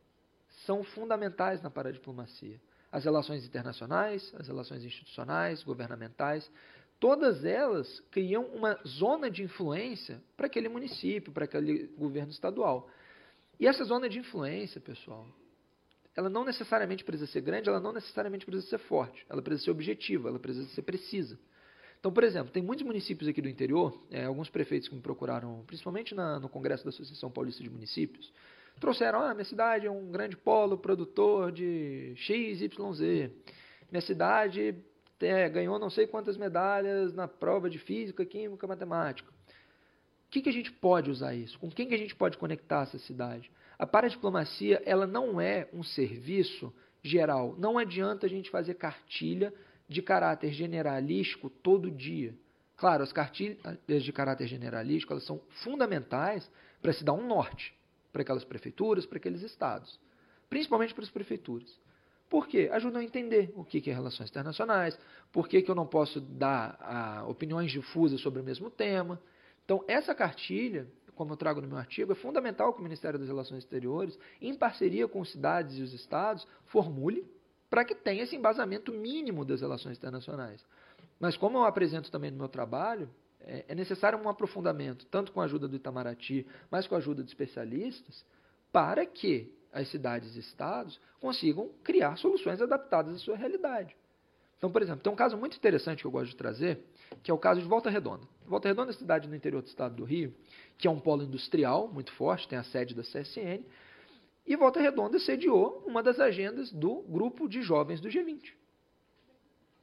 são fundamentais na paradiplomacia. As relações internacionais, as relações institucionais, governamentais, todas elas criam uma zona de influência para aquele município, para aquele governo estadual. E essa zona de influência, pessoal, ela não necessariamente precisa ser grande, ela não necessariamente precisa ser forte, ela precisa ser objetiva, ela precisa ser precisa. Então, por exemplo, tem muitos municípios aqui do interior, alguns prefeitos que me procuraram, principalmente no Congresso da Associação Paulista de Municípios, trouxeram, minha cidade é um grande polo produtor de X, Y, Z. Minha cidade ganhou não sei quantas medalhas na prova de física, química, matemática. O que a gente pode usar isso? Com quem que a gente pode conectar essa cidade? A paradiplomacia, ela não é um serviço geral. Não adianta a gente fazer cartilha de caráter generalístico todo dia. Claro, as cartilhas de caráter generalístico, elas são fundamentais para se dar um norte para aquelas prefeituras, para aqueles estados. Principalmente para as prefeituras. Por quê? Ajudam a entender o que é relações internacionais, por que eu não posso dar opiniões difusas sobre o mesmo tema. Então, essa cartilha, como eu trago no meu artigo, é fundamental que o Ministério das Relações Exteriores, em parceria com as cidades e os estados, formule para que tenha esse embasamento mínimo das relações internacionais. Mas como eu apresento também no meu trabalho, é necessário um aprofundamento, tanto com a ajuda do Itamaraty, mas com a ajuda de especialistas, para que as cidades e estados consigam criar soluções adaptadas à sua realidade. Então, por exemplo, tem um caso muito interessante que eu gosto de trazer, que é o caso de Volta Redonda. Volta Redonda é uma cidade no interior do estado do Rio, que é um polo industrial muito forte, tem a sede da CSN, e Volta Redonda sediou uma das agendas do grupo de jovens do G20.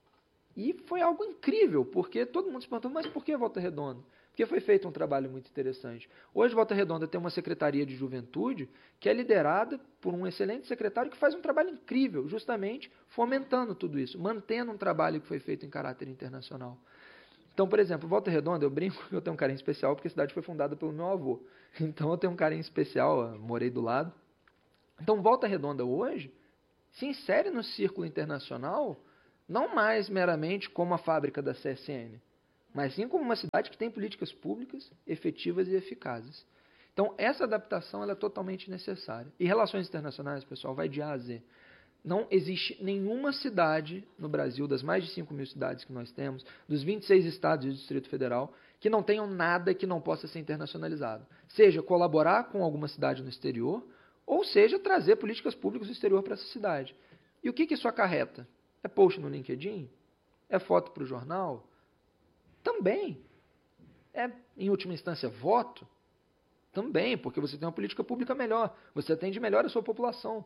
E foi algo incrível, porque todo mundo se perguntou, mas por que Volta Redonda? Porque foi feito um trabalho muito interessante. Hoje, Volta Redonda tem uma secretaria de juventude que é liderada por um excelente secretário que faz um trabalho incrível, justamente fomentando tudo isso, mantendo um trabalho que foi feito em caráter internacional. Então, por exemplo, Volta Redonda, eu brinco que eu tenho um carinho especial porque a cidade foi fundada pelo meu avô. Então, eu tenho um carinho especial, morei do lado. Então, Volta Redonda hoje se insere no círculo internacional não mais meramente como a fábrica da CSN, mas sim como uma cidade que tem políticas públicas efetivas e eficazes. Então, essa adaptação ela é totalmente necessária. E relações internacionais, pessoal, vai de A a Z. Não existe nenhuma cidade no Brasil, das mais de 5 mil cidades que nós temos, dos 26 estados e do Distrito Federal, que não tenham nada que não possa ser internacionalizado. Seja colaborar com alguma cidade no exterior, ou seja, trazer políticas públicas do exterior para essa cidade. E o que isso acarreta? É post no LinkedIn? É foto para o jornal? Também. É, em última instância, voto? Também, porque você tem uma política pública melhor, você atende melhor a sua população.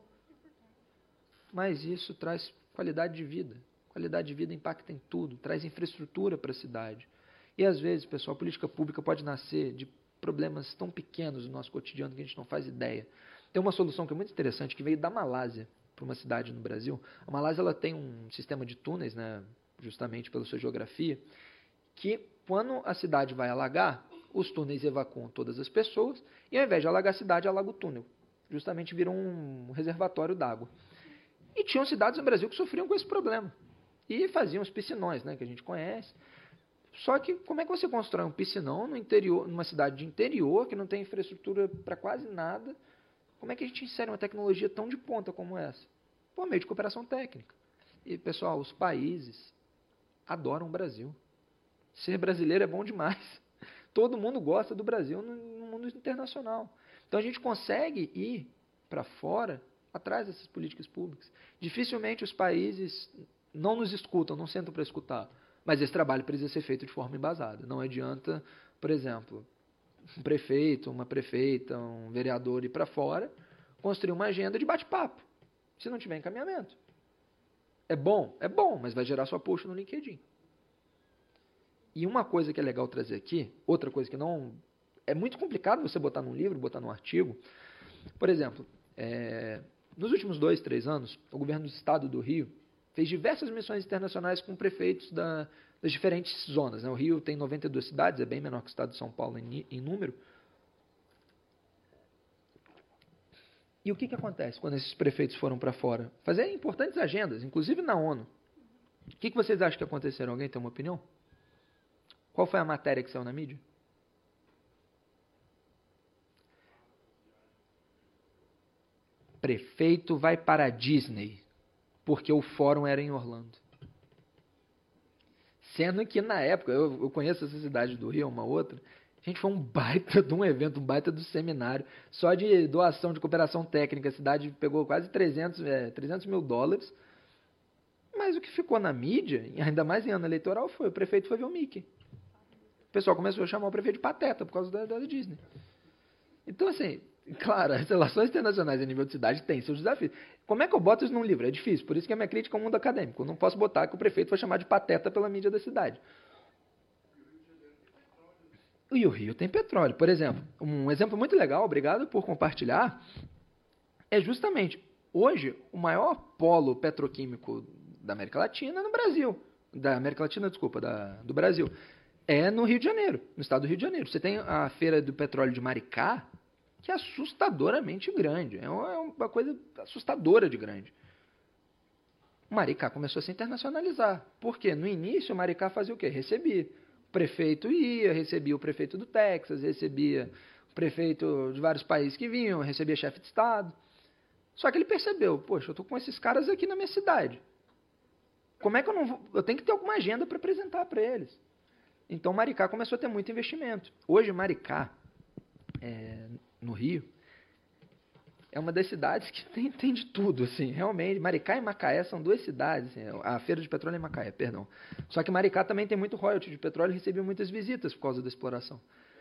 Mas isso traz qualidade de vida. Qualidade de vida impacta em tudo, traz infraestrutura para a cidade. E às vezes, pessoal, a política pública pode nascer de problemas tão pequenos no nosso cotidiano que a gente não faz ideia. Tem uma solução que é muito interessante, que veio da Malásia para uma cidade no Brasil. A Malásia ela tem um sistema de túneis, né, justamente pela sua geografia, que quando a cidade vai alagar, os túneis evacuam todas as pessoas e ao invés de alagar a cidade, alaga o túnel. Justamente vira um reservatório d'água. E tinham cidades no Brasil que sofriam com esse problema. E faziam os piscinões, né, que a gente conhece. Só que como é que você constrói um piscinão no interior, numa cidade de interior, que não tem infraestrutura para quase nada? Como é que a gente insere uma tecnologia tão de ponta como essa? Por meio de cooperação técnica. E, pessoal, os países adoram o Brasil. Ser brasileiro é bom demais. Todo mundo gosta do Brasil no mundo internacional. Então a gente consegue ir para fora atrás dessas políticas públicas. Dificilmente os países não nos escutam, não sentam para escutar. Mas esse trabalho precisa ser feito de forma embasada. Não adianta, por exemplo, um prefeito, uma prefeita, um vereador ir para fora, construir uma agenda de bate-papo, se não tiver encaminhamento. É bom, mas vai gerar sua post no LinkedIn. E uma coisa que é legal trazer aqui, outra coisa que não... É muito complicado você botar num livro, botar num artigo. Por exemplo, nos últimos 2, 3 anos, o governo do estado do Rio fez diversas missões internacionais com prefeitos das diferentes zonas, né? O Rio tem 92 cidades, é bem menor que o estado de São Paulo em número. E o que acontece quando esses prefeitos foram para fora? Fazer importantes agendas, inclusive na ONU. O que vocês acham que aconteceram? Alguém tem uma opinião? Qual foi a matéria que saiu na mídia? Prefeito vai para a Disney, porque o fórum era em Orlando. Sendo que na época, eu conheço essa cidade do Rio, uma outra, a gente foi um baita de um evento, um baita do seminário, só de doação de cooperação técnica, a cidade pegou quase 300 mil dólares, mas o que ficou na mídia, ainda mais em ano eleitoral, foi o prefeito foi ver o Mickey. O pessoal começou a chamar o prefeito de pateta por causa da Disney. Então, assim, claro, as relações internacionais a nível de cidade têm seus desafios. Como é que eu boto isso num livro? É difícil, por isso que a minha crítica é ao mundo acadêmico. Eu não posso botar que o prefeito foi chamado de pateta pela mídia da cidade. E o Rio tem petróleo. Por exemplo, um exemplo muito legal, obrigado por compartilhar, é justamente, hoje, o maior polo petroquímico da América Latina é no Brasil. Da América Latina, desculpa, do Brasil. É no Rio de Janeiro, no estado do Rio de Janeiro. Você tem a Feira do Petróleo de Maricá, que é assustadoramente grande. É uma coisa assustadora de grande. Maricá começou a se internacionalizar. Por quê? No início, o Maricá fazia o quê? Recebia. O prefeito ia, recebia o prefeito do Texas, recebia o prefeito de vários países que vinham, recebia chefe de Estado. Só que ele percebeu, poxa, eu estou com esses caras aqui na minha cidade. Como é que eu não vou... Eu tenho que ter alguma agenda para apresentar para eles. Então, Maricá começou a ter muito investimento. Hoje, Maricá, no Rio, é uma das cidades que tem de tudo, assim, realmente. Maricá e Macaé são duas cidades, assim, a Feira de Petróleo é em Macaé, perdão. Só que Maricá também tem muito royalty de petróleo e recebeu muitas visitas por causa da exploração.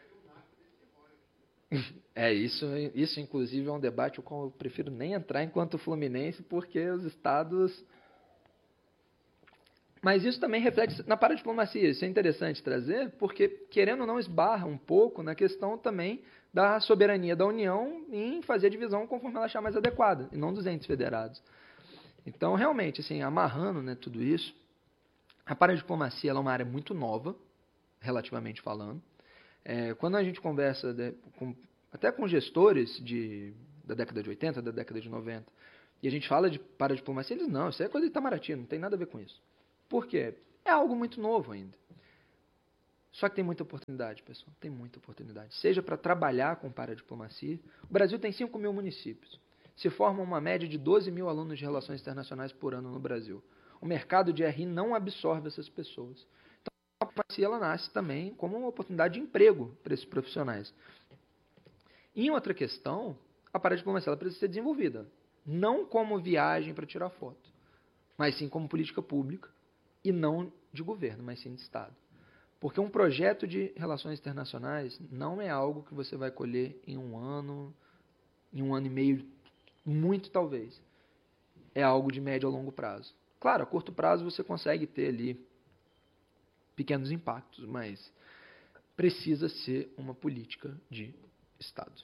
Isso inclusive é um debate o qual eu prefiro nem entrar enquanto fluminense, porque os estados Mas isso também reflete na paradiplomacia. Isso é interessante trazer, porque, querendo ou não, esbarra um pouco na questão também da soberania da União em fazer a divisão conforme ela achar mais adequada, e não dos entes federados. Então, realmente, assim, amarrando, né, tudo isso, a paradiplomacia ela é uma área muito nova, relativamente falando. Quando a gente conversa até com gestores da década de 80, da década de 90, e a gente fala de paradiplomacia, eles não, isso é coisa de Itamaraty, não tem nada a ver com isso. Por quê? É algo muito novo ainda. Só que tem muita oportunidade, pessoal, tem muita oportunidade. Seja para trabalhar com paradiplomacia. O Brasil tem 5 mil municípios. Se forma uma média de 12 mil alunos de relações internacionais por ano no Brasil. O mercado de RI não absorve essas pessoas. Então, a diplomacia ela nasce também como uma oportunidade de emprego para esses profissionais. E outra questão, a paradiplomacia ela precisa ser desenvolvida. Não como viagem para tirar foto, mas sim como política pública e não de governo, mas sim de Estado. Porque um projeto de relações internacionais não é algo que você vai colher em um ano e meio, muito talvez. É algo de médio a longo prazo. Claro, a curto prazo você consegue ter ali pequenos impactos, mas precisa ser uma política de Estado.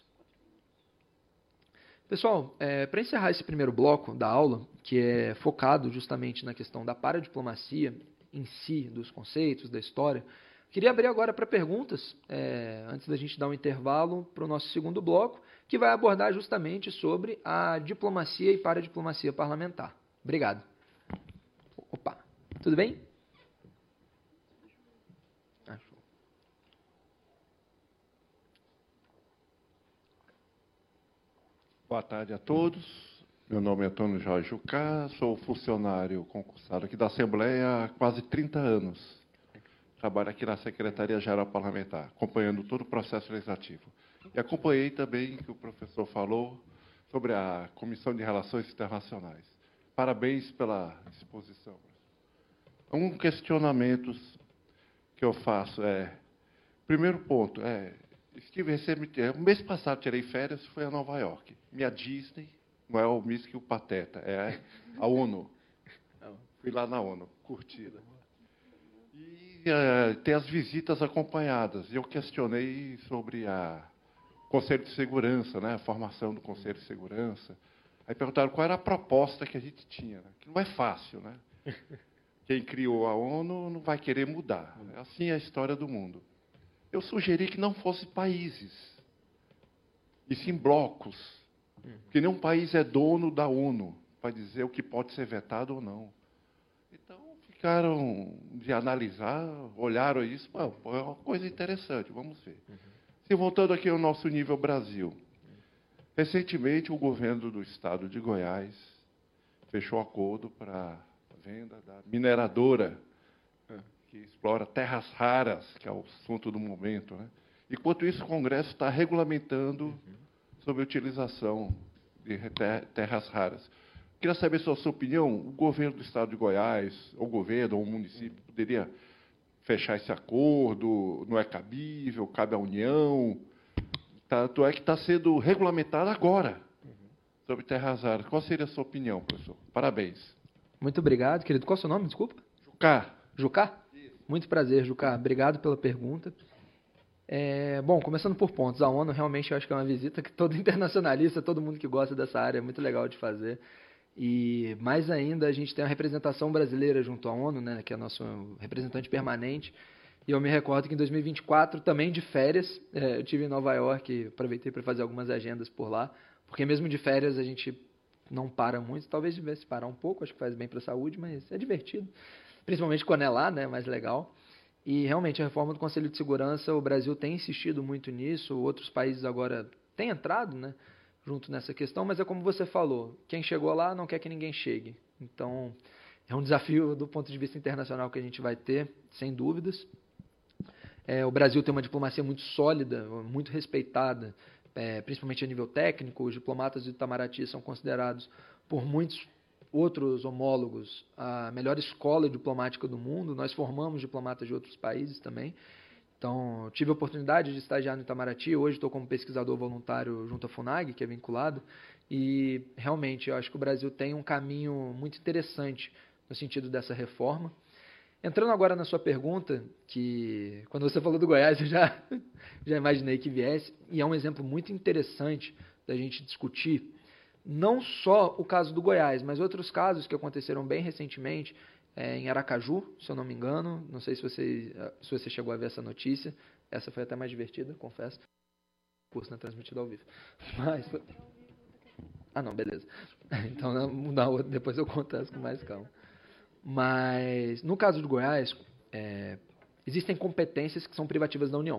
Pessoal, para encerrar esse primeiro bloco da aula, que é focado justamente na questão da paradiplomacia em si, dos conceitos, da história, queria abrir agora para perguntas, antes da gente dar um intervalo para o nosso segundo bloco, que vai abordar justamente sobre a diplomacia e paradiplomacia parlamentar. Obrigado. Opa, tudo bem? Boa tarde a todos. Meu nome é Antônio Jorge Jucá, sou funcionário concursado aqui da Assembleia há quase 30 anos. Trabalho aqui na Secretaria-Geral Parlamentar, acompanhando todo o processo legislativo. E acompanhei também o que o professor falou sobre a Comissão de Relações Internacionais. Parabéns pela exposição. Questionamentos que eu faço primeiro ponto, estive recentemente, mês passado tirei férias, fui a Nova York. Minha Disney, não é o Miss que o Pateta, é a ONU. Fui lá na ONU, curtida. E tem as visitas acompanhadas. Eu questionei sobre a Conselho de Segurança, né, a formação do Conselho de Segurança. Aí perguntaram qual era a proposta que a gente tinha, né? Que não é fácil, né? Quem criou a ONU não vai querer mudar. Assim é a história do mundo. Eu sugeri que não fosse países, e sim blocos. Porque nenhum país é dono da ONU para dizer o que pode ser vetado ou não. Então, ficaram de analisar, olharam isso, é uma coisa interessante, vamos ver. Se voltando aqui ao nosso nível Brasil, recentemente o governo do estado de Goiás fechou acordo para a venda da mineradora que explora terras raras, que é o assunto do momento, né? Enquanto isso, o Congresso está regulamentando sobre a utilização de terras raras. Queria saber sua opinião. O governo do estado de Goiás, ou o governo, ou o município, poderia fechar esse acordo? Não é cabível? Cabe à União? Tanto é que está sendo regulamentado agora sobre terras raras. Qual seria a sua opinião, professor? Parabéns. Muito obrigado, querido. Qual é o seu nome, desculpa? Jucá. Jucá? Muito prazer, Jucá. Obrigado pela pergunta. Bom, começando por pontos. A ONU realmente eu acho que é uma visita que todo internacionalista, todo mundo que gosta dessa área é muito legal de fazer. E mais ainda, a gente tem a representação brasileira junto à ONU, né, que é nosso representante permanente. E eu me recordo que em 2024, também de férias, eu estive em Nova York e aproveitei para fazer algumas agendas por lá. Porque mesmo de férias a gente não para muito. Talvez devesse parar um pouco, acho que faz bem para a saúde, mas é divertido. Principalmente quando é lá, né, mais legal. E realmente a reforma do Conselho de Segurança, o Brasil tem insistido muito nisso, outros países agora têm entrado, né, junto nessa questão, mas é como você falou, quem chegou lá não quer que ninguém chegue. Então, é um desafio do ponto de vista internacional que a gente vai ter, sem dúvidas. O Brasil tem uma diplomacia muito sólida, muito respeitada, principalmente a nível técnico. Os diplomatas do Itamaraty são considerados por muitos outros homólogos a melhor escola diplomática do mundo. Nós formamos diplomatas de outros países também. Então, eu tive a oportunidade de estagiar no Itamaraty. Hoje estou como pesquisador voluntário junto à FUNAG, que é vinculado. E, realmente, eu acho que o Brasil tem um caminho muito interessante no sentido dessa reforma. Entrando agora na sua pergunta, que quando você falou do Goiás eu já imaginei que viesse, e é um exemplo muito interessante da gente discutir, não só o caso do Goiás, mas outros casos que aconteceram bem recentemente, em Aracaju, se eu não me engano, não sei se você chegou a ver essa notícia, essa foi até mais divertida, confesso, o curso não é transmitido ao vivo, mas... Ah, não, beleza. Então, depois eu conto essa com mais calma. Mas, no caso do Goiás, existem competências que são privativas da União.